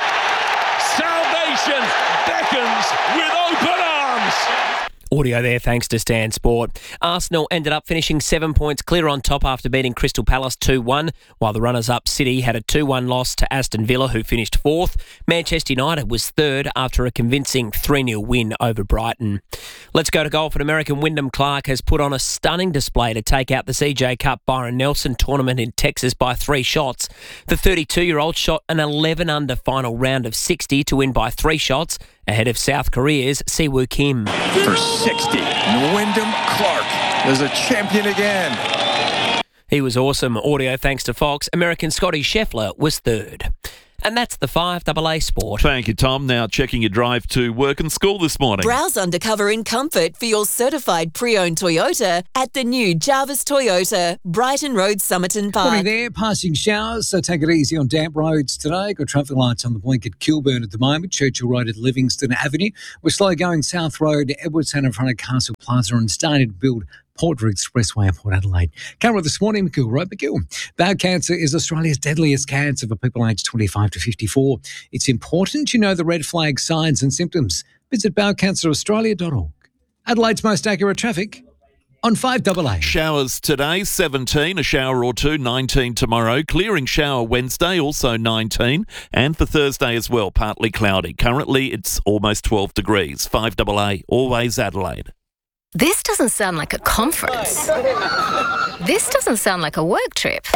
Salvation beckons with open arms. Audio there thanks to Stan Sport. Arsenal ended up finishing seven points clear on top after beating Crystal Palace two one, while the runners-up City had a two one loss to Aston Villa, who finished fourth. Manchester United was third after a convincing three nil win over Brighton. Let's go to golf. And American Wyndham Clark has put on a stunning display to take out the C J Cup Byron Nelson tournament in Texas by three shots. The thirty-two-year-old shot an eleven under final round of sixty to win by three shots ahead of South Korea's Siwoo Kim. For sixty, Wyndham Clark is a champion again. He was awesome. Audio thanks to Fox. American Scotty Scheffler was third. And that's the five double A Sport. Thank you, Tom. Now checking your drive to work and school this morning. Browse undercover in comfort for your certified pre-owned Toyota at the new Jarvis Toyota, Brighton Road, Somerton Park. Morning there, passing showers, so take it easy on damp roads today. Got traffic lights on the blink at Kilburn at the moment, Churchill Road at Livingston Avenue. We're slow going South Road, Edwardstown in front of Castle Plaza, and starting to build Porter Expressway in Port Adelaide. Camera this morning, McGill Road, McGill. Bowel cancer is Australia's deadliest cancer for people aged twenty-five to fifty-four. It's important you know the red flag signs and symptoms. Visit bowel cancer australia dot org. Adelaide's most accurate traffic on five double A. Showers today, seventeen, a shower or two, nineteen tomorrow. Clearing shower Wednesday, also nineteen. And for Thursday as well, partly cloudy. Currently, it's almost twelve degrees. five double A, always Adelaide. This doesn't sound like a conference. This doesn't sound like a work trip.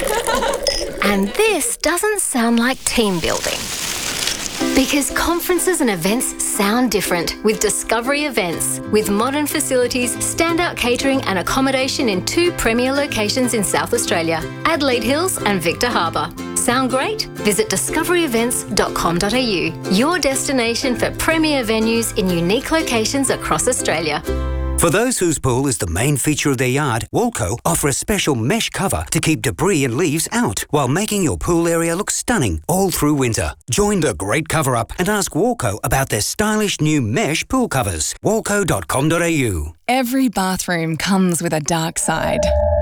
And this doesn't sound like team building. Because conferences and events sound different with Discovery Events. With modern facilities, standout catering and accommodation in two premier locations in South Australia, Adelaide Hills and Victor Harbour. Sound great? Visit discovery events dot com dot a u, your destination for premier venues in unique locations across Australia. For those whose pool is the main feature of their yard, Walco offer a special mesh cover to keep debris and leaves out while making your pool area look stunning all through winter. Join the great cover-up and ask Walco about their stylish new mesh pool covers. walco dot com dot a u. Every bathroom comes with a dark side.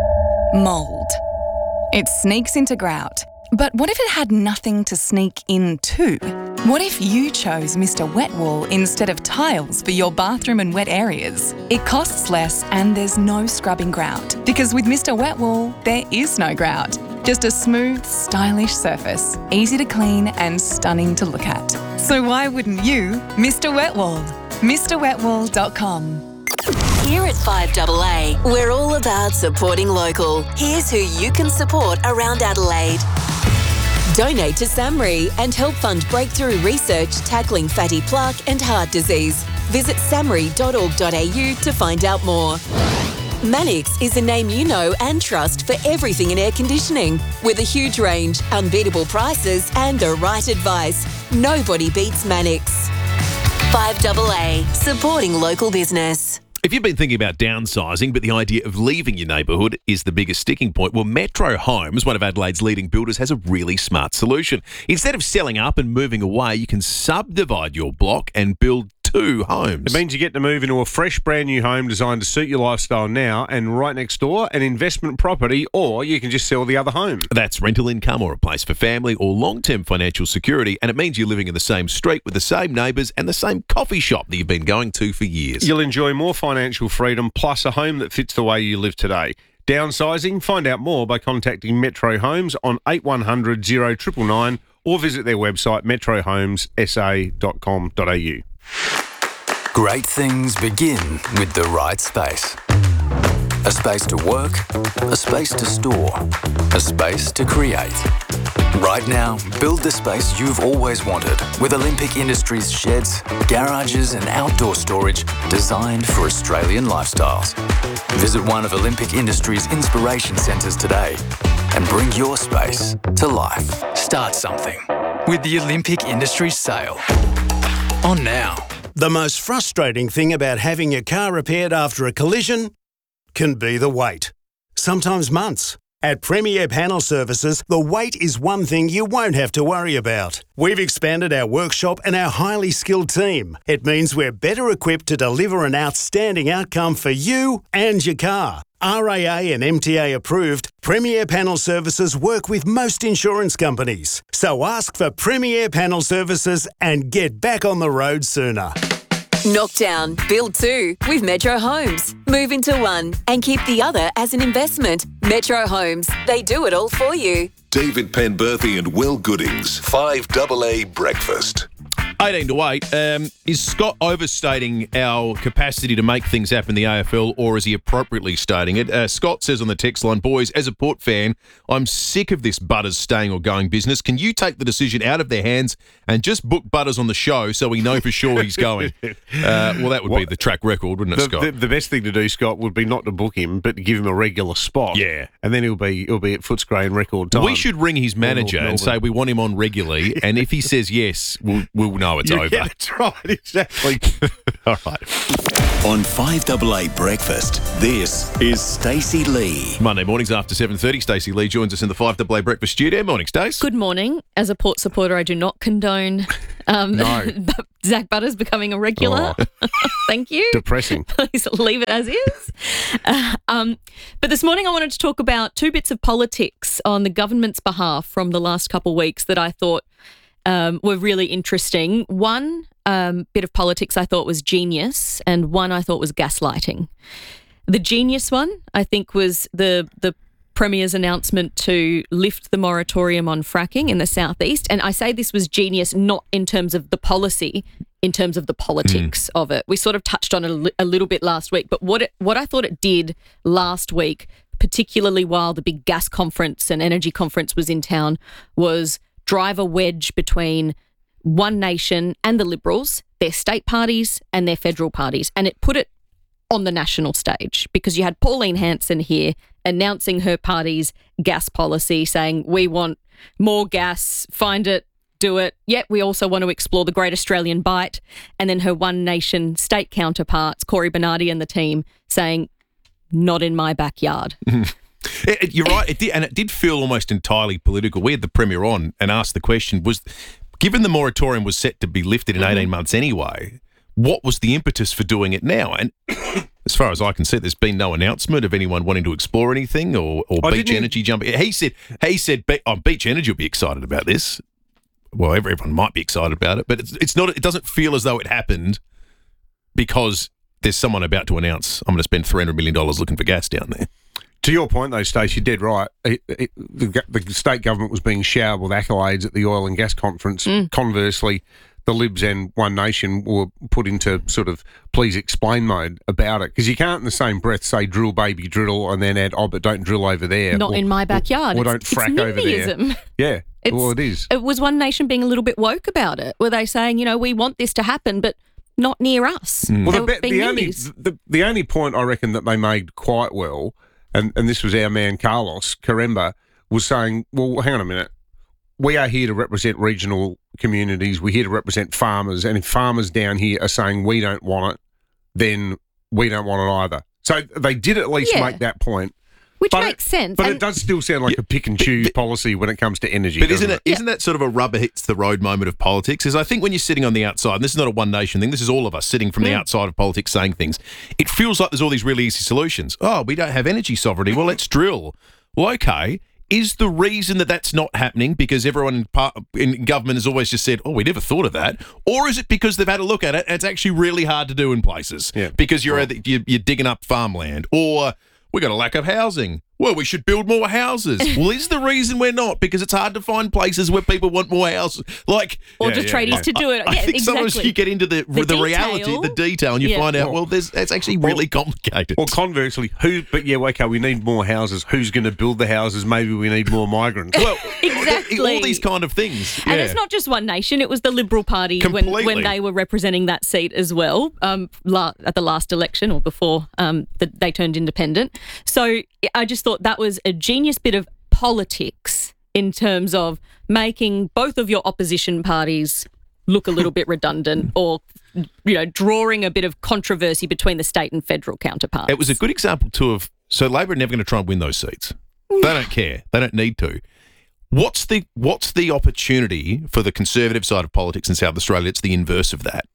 Mould. It sneaks into grout. But what if it had nothing to sneak into? What if you chose Mister Wet Wall instead of tiles for your bathroom and wet areas? It costs less and there's no scrubbing grout. Because with Mister Wet Wall, there is no grout. Just a smooth, stylish surface, easy to clean and stunning to look at. So why wouldn't you Mister Wet Wall? Mr wet wall dot com. Here at five double A, we're all about supporting local. Here's who you can support around Adelaide. Donate to SAMRI and help fund breakthrough research tackling fatty plaque and heart disease. Visit samri dot org dot a u to find out more. Mannix is a name you know and trust for everything in air conditioning. With a huge range, unbeatable prices and the right advice, nobody beats Mannix. five double A, supporting local business. If you've been thinking about downsizing, but the idea of leaving your neighbourhood is the biggest sticking point, well, Metro Homes, one of Adelaide's leading builders, has a really smart solution. Instead of selling up and moving away, you can subdivide your block and build two homes. It means you get to move into a fresh, brand new home designed to suit your lifestyle now, and right next door, an investment property, or you can just sell the other home. That's rental income or a place for family or long-term financial security, and it means you're living in the same street with the same neighbours and the same coffee shop that you've been going to for years. You'll enjoy more financial freedom plus a home that fits the way you live today. Downsizing? Find out more by contacting Metro Homes on eight one hundred oh nine nine nine or visit their website metro homes s a dot com dot a u. Great things begin with the right space. A space to work, a space to store, a space to create. Right now, build the space you've always wanted with Olympic Industries sheds, garages and outdoor storage designed for Australian lifestyles. Visit one of Olympic Industries' inspiration centres today and bring your space to life. Start something with the Olympic Industries sale. On now. The most frustrating thing about having your car repaired after a collision can be the wait. Sometimes months. At Premier Panel Services, the wait is one thing you won't have to worry about. We've expanded our workshop and our highly skilled team. It means we're better equipped to deliver an outstanding outcome for you and your car. R A A and M T A approved, Premier Panel Services work with most insurance companies. So ask for Premier Panel Services and get back on the road sooner. Knock down, build two with Metro Homes. Move into one and keep the other as an investment. Metro Homes, they do it all for you. David Penberthy and Will Goodings, five double A Breakfast. eighteen to eight. Um, is Scott overstating our capacity to make things happen in the A F L, or is he appropriately stating it? Uh, Scott says on the text line, boys, as a Port fan, I'm sick of this Butters staying or going business. Can you take the decision out of their hands and just book Butters on the show so we know for sure he's going? Uh, well, that would What- be the track record, wouldn't it, The, Scott? the, the best thing to do, Scott, would be not to book him, but to give him a regular spot. Yeah. And then he'll be he'll be at Footscray in record time. We should ring his manager and say we want him on regularly, and if he says yes, we'll, we'll know it's Yeah, over. that's right, exactly. All right. On five A A Breakfast, this is Stacey Lee. Monday mornings after seven thirty, Stacey Lee joins us in the five A A Breakfast studio. Morning, Stace. Good morning. As a Port supporter, I do not condone um, No. Zach Butters becoming a regular. Thank you. Depressing. Please leave it as is. Uh, um, but this morning I wanted to talk about two bits of politics on the government's behalf from the last couple of weeks that I thought um, were really interesting. One um, bit of politics I thought was genius, and one I thought was gaslighting. The genius one, I think, was the the Premier's announcement to lift the moratorium on fracking in the southeast. And I say this was genius not in terms of the policy, in terms of the politics of it. We sort of touched on it a, li- a little bit last week, but what it, what I thought it did last week, particularly while the big gas conference and energy conference was in town, was drive a wedge between One Nation and the Liberals, their state parties and their federal parties. And it put it on the national stage because you had Pauline Hanson here announcing her party's gas policy, saying we want more gas, find it, do it. Yet we also want to explore the Great Australian Bight. And then her One Nation state counterparts, Corey Bernardi and the team, saying not in my backyard. It- it- you're right, it did, and it did feel almost entirely political. We had the Premier on and asked the question, was given the moratorium was set to be lifted in Mm-hmm. eighteen months anyway, what was the impetus for doing it now? And as far as I can see, there's been no announcement of anyone wanting to explore anything or, or Oh, Beach didn't he- Energy jumping. He said, he said, Be- oh, Beach Energy will be excited about this. Well, every- everyone might be excited about it, but it's, it's not. It doesn't feel as though it happened because there's someone about to announce, I'm going to spend three hundred million dollars looking for gas down there. To your point, though, Stacey, you're dead right. It, it, the, go- the state government was being showered with accolades at the oil and gas conference. Conversely, the Libs and One Nation were put into sort of please explain mode about it, because you can't in the same breath say drill, baby, drill, and then add, oh, but don't drill over there. Not Oh, or- in my backyard. Or, or It's- don't it's frack over there. NIMBYism. Yeah, It's- well, it is. It was One Nation being a little bit woke about it. Were they saying, you know, we want this to happen, but not near us? Well, They the, were be- being the only NIMBYs. the, the only point I reckon that they made quite well, and, and this was our man Carlos Caremba, was saying, well, hang on a minute. We are here to represent regional communities. We're here to represent farmers. And if farmers down here are saying we don't want it, then we don't want it either. So they did at least Yeah. make that point. Which But makes it, sense. But And- it does still sound like a pick and choose policy when it comes to energy. But doesn't isn't it, isn't that sort of a rubber hits the road moment of politics? Is I think when you're sitting on the outside, and this is not a One Nation thing, this is all of us sitting from the outside of politics saying things, it feels like there's all these really easy solutions. Oh, we don't have energy sovereignty. Well, let's drill. Well, okay. Is the reason that that's not happening because everyone in, part, in government has always just said, oh, we never thought of that? Or is it because they've had a look at it and it's actually really hard to do in places because you're, at- you're, you're digging up farmland? Or we got a lack of housing. Well, we should build more houses. Well, is the reason we're not because it's hard to find places where people want more houses? Like, Or just tradies to do it. I, I Yeah, think sometimes exactly. you get into the the, The reality, detail. the detail, and you Yeah. find out, Well- well, there's it's actually really complicated. Or conversely, who? But yeah, okay, we need more houses. Who's going to build the houses? Maybe we need more migrants. Well, Exactly. all these kind of things. And yeah. it's not just One Nation. It was the Liberal Party when, Completely. when they were representing that seat as well um, la- at the last election or before um, the, they turned independent. So I just thought that was a genius bit of politics in terms of making both of your opposition parties look a little bit redundant or, you know, drawing a bit of controversy between the state and federal counterparts. It was a good example too of so Labor are never going to try and win those seats. They don't care. They don't need to. What's the what's the opportunity for the Conservative side of politics in South Australia? It's the inverse of that.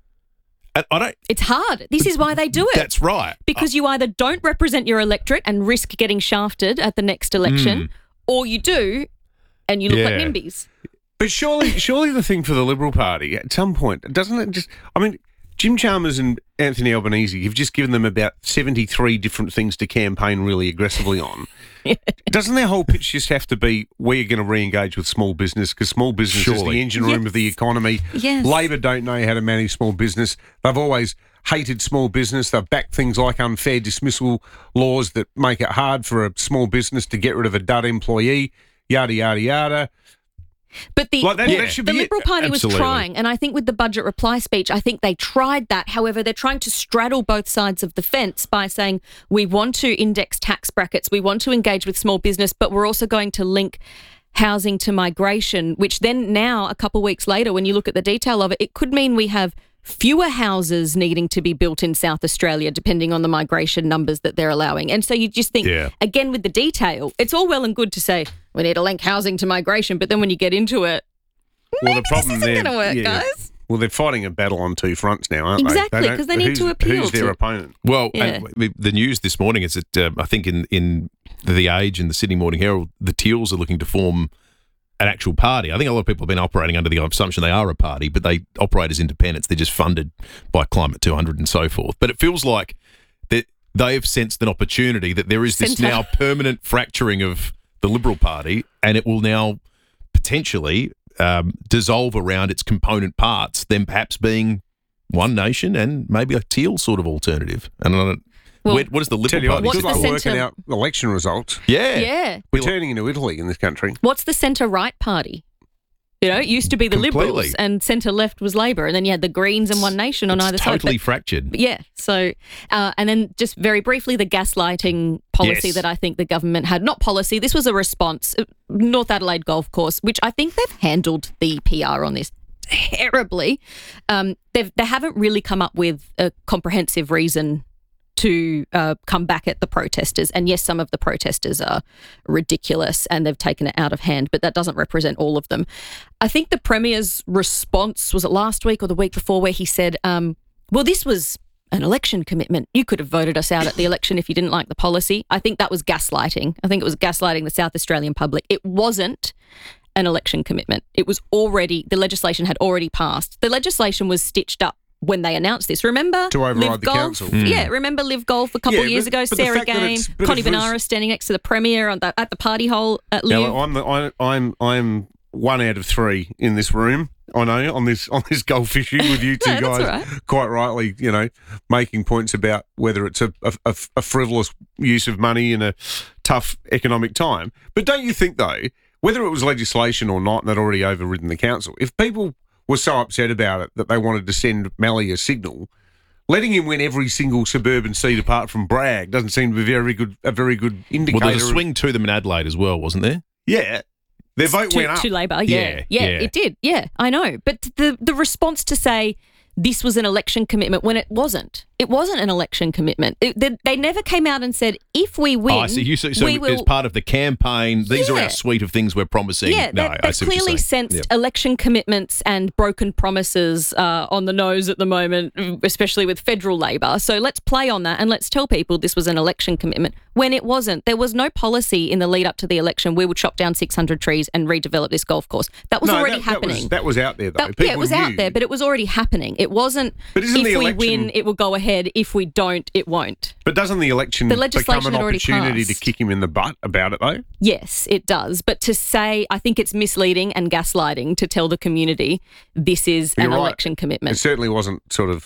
And I don't. It's hard. This is why they do it. That's right. Because you either don't represent your electorate and risk getting shafted at the next election, Mm. or you do and you look like Yeah. NIMBYs. But surely, surely the thing for the Liberal Party at some point, doesn't it just? I mean, Jim Chalmers and Anthony Albanese, you've just given them about seventy-three different things to campaign really aggressively on. Doesn't their whole pitch just have to be, we're going to re-engage with small business because small business is Surely. the engine room Yes. of the economy. Yes. Labor don't know how to manage small business. They've always hated small business. They've backed things like unfair dismissal laws that make it hard for a small business to get rid of a dud employee, yada, yada, yada. But the, Like that- the, that should the be it. Liberal Party Absolutely. was trying, and I think with the budget reply speech, I think they tried that. However, they're trying to straddle both sides of the fence by saying we want to index tax brackets, we want to engage with small business, but we're also going to link housing to migration, which then now, a couple of weeks later, when you look at the detail of it, it could mean we have fewer houses needing to be built in South Australia, depending on the migration numbers that they're allowing. And so you just think, Yeah. again, with the detail, it's all well and good to say we need to link housing to migration, but then when you get into it, Well, the problem isn't there, gonna work, yeah. guys. Well, they're fighting a battle on two fronts now, aren't Exactly, they? don't- 'cause they need who's- to appeal Who's their to- opponent? Well, Yeah. and w- the news this morning is that um, I think in, in The Age and the Sydney Morning Herald, the Teals are looking to form an actual party. I think a lot of people have been operating under the assumption they are a party, but they operate as independents. They're just funded by Climate two hundred and so forth. But it feels like that they have sensed an opportunity that there is this Centre. now permanent fracturing of the Liberal Party, and it will now potentially um, dissolve around its component parts, then perhaps being One Nation and maybe a Teal sort of alternative. And I don't, Well, where, what does the Tell Liberal you what, Party What's good sit? the luck working centre- out election results. Yeah. yeah. We're turning into Italy in this country. What's the centre-right party? You know, it used to be the Completely. Liberals and centre-left was Labor, and then you had the Greens and One Nation on It's either totally side. fractured. But yeah, so, uh, and then just very briefly, the gaslighting policy Yes. that I think the government had. Not policy, this was a response. uh, North Adelaide Golf Course, which I think they've handled the P R on this terribly. Um, they've, they haven't really come up with a comprehensive reason to uh, come back at the protesters. And yes, some of the protesters are ridiculous and they've taken it out of hand, but that doesn't represent all of them. I think the Premier's response, was it last week or the week before, where he said, um, well, this was an election commitment. You could have voted us out at the election if you didn't like the policy. I think that was gaslighting. I think it was gaslighting the South Australian public. It wasn't an election commitment. It was already, the legislation had already passed. The legislation was stitched up when they announced this. Remember? To override Live the Golf? council. Mm. Yeah, remember Live Golf a couple Yeah, of years but- ago? but the Sarah fact that Gain, it's- but Connie if it was- Banara standing next to the Premier on the, at the party hole at Live. Now, I'm, the, I, I'm I'm one out of three in this room. I know on this on this golf issue with you two No, that's guys, all right. quite rightly, you know, making points about whether it's a, a, a, a frivolous use of money in a tough economic time. But don't you think though, whether it was legislation or not, and they'd already overridden the council, if people were so upset about it that they wanted to send Malley a signal, letting him win every single suburban seat apart from Bragg doesn't seem to be very good. A very good indicator. Well, there's a of- swing to them in Adelaide as well, wasn't there? Yeah. Their vote to, went up. to Labor, yeah. Yeah, yeah. yeah. it did. Yeah, I know. But the the response to say this was an election commitment when it wasn't. It wasn't an election commitment. It, they, they never came out and said, if we win, Oh, I see. You, so so we as will... part of the campaign, these are Yeah. our suite of things we're promising. Yeah, no, they, I they see what you're clearly saying. sensed Yep. election commitments and broken promises uh, on the nose at the moment, especially with federal Labor. So let's play on that and let's tell people this was an election commitment when it wasn't. There was no policy in the lead up to the election. We would chop down six hundred trees and redevelop this golf course. That was No, already that, that happening. was, that was out there, though. That- yeah, it People was knew. out there, but it was already happening. It wasn't, But isn't if the we election- win, it will go ahead. If we don't, it won't. But doesn't the election The legislation become an had already opportunity to passed. kick him in the butt about it, though? Yes, it does. But to say, I think it's misleading and gaslighting to tell the community this is You're an right. election It commitment. certainly wasn't sort of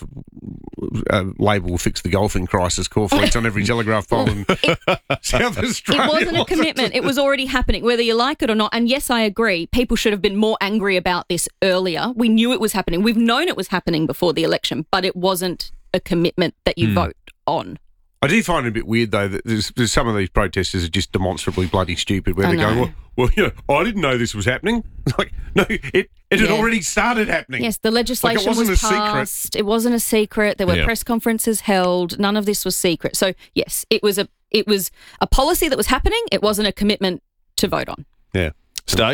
uh, Labor will fix the golfing crisis call fleets on every telegraph pole in South Australia. It wasn't a commitment. It was already happening, whether you like it or not. And yes, I agree. People should have been more angry about this earlier. We knew it was happening. We've known it was happening before the election, but it wasn't a commitment that you Hmm. vote on. I do find it a bit weird, though, that there's, there's some of these protesters are just demonstrably bloody stupid, where I they're going, know. well, well, you know, I didn't know this was happening. It's like, no, it, it had Yeah. already started happening. Yes, the legislation wasn't was a secret. passed. It wasn't a secret. There were Yeah. press conferences held. None of this was secret. So yes, it was a it was a policy that was happening. It wasn't a commitment to vote on. Yeah. Stace,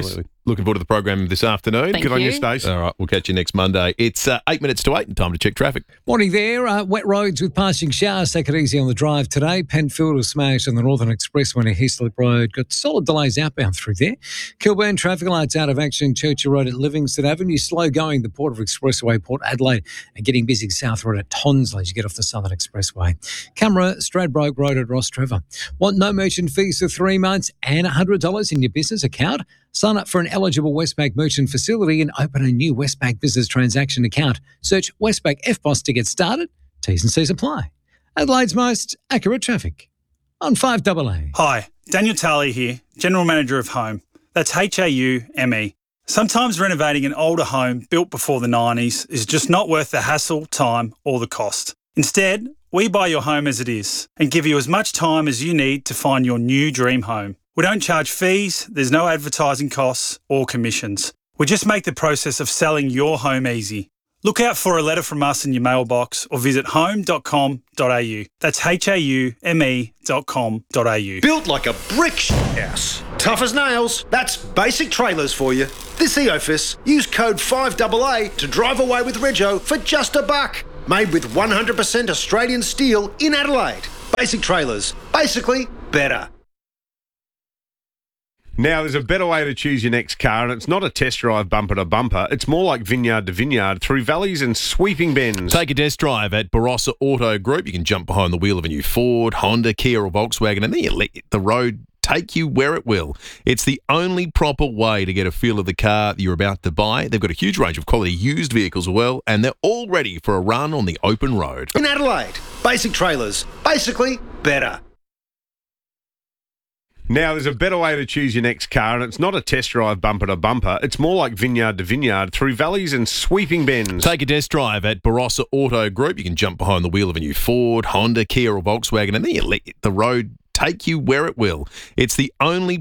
Looking forward to the program this afternoon. Thank Good on you. you, Stace. All right, we'll catch you next Monday. It's uh, eight minutes to eight and time to check traffic. Morning there. Uh, wet roads with passing showers. Take it easy on the drive today. Penfield was smashed on the Northern Expressway near Heaslip Road. Got solid delays outbound through there. Kilburn traffic lights out of action. Churchill Road at Livingston Avenue. Slow going the Port of Expressway, Port Adelaide. And getting busy South Road at Tonsley as you get off the Southern Expressway. Camera, Stradbroke Road at Ross Trevor. Want no merchant fees for three months and one hundred dollars in your business account? Sign up for an eligible Westpac merchant facility and open a new Westpac business transaction account. Search Westpac F B O S to get started. T's and C's apply. Adelaide's most accurate traffic on five double A. Hi, Daniel Tarley here, General Manager of Home. That's H A U M E. Sometimes renovating an older home built before the nineties is just not worth the hassle, time or the cost. Instead, we buy your home as it is and give you as much time as you need to find your new dream home. We don't charge fees, there's no advertising costs or commissions. We just make the process of selling your home easy. Look out for a letter from us in your mailbox or visit home dot com dot a u. That's H A U M E dot com dot a u. Built like a brick house. Tough as nails. That's Basic Trailers for you. This E O F I S, use code five double A to drive away with Rego for just a buck. Made with one hundred percent Australian steel in Adelaide. Basic Trailers. Basically better. Now, there's a better way to choose your next car, and it's not a test drive bumper to bumper. It's more like vineyard to vineyard through valleys and sweeping bends. Take a test drive at Barossa Auto Group. You can jump behind the wheel of a new Ford, Honda, Kia or Volkswagen, and then you let the road take you where it will. It's the only proper way to get a feel of the car that you're about to buy. They've got a huge range of quality used vehicles as well, and they're all ready for a run on the open road. In Adelaide. Basic Trailers. Basically better. Now, there's a better way to choose your next car, and it's not a test drive bumper to bumper. It's more like vineyard to vineyard through valleys and sweeping bends. Take a test drive at Barossa Auto Group. You can jump behind the wheel of a new Ford, Honda, Kia or Volkswagen, and then you let the road take you where it will. It's the only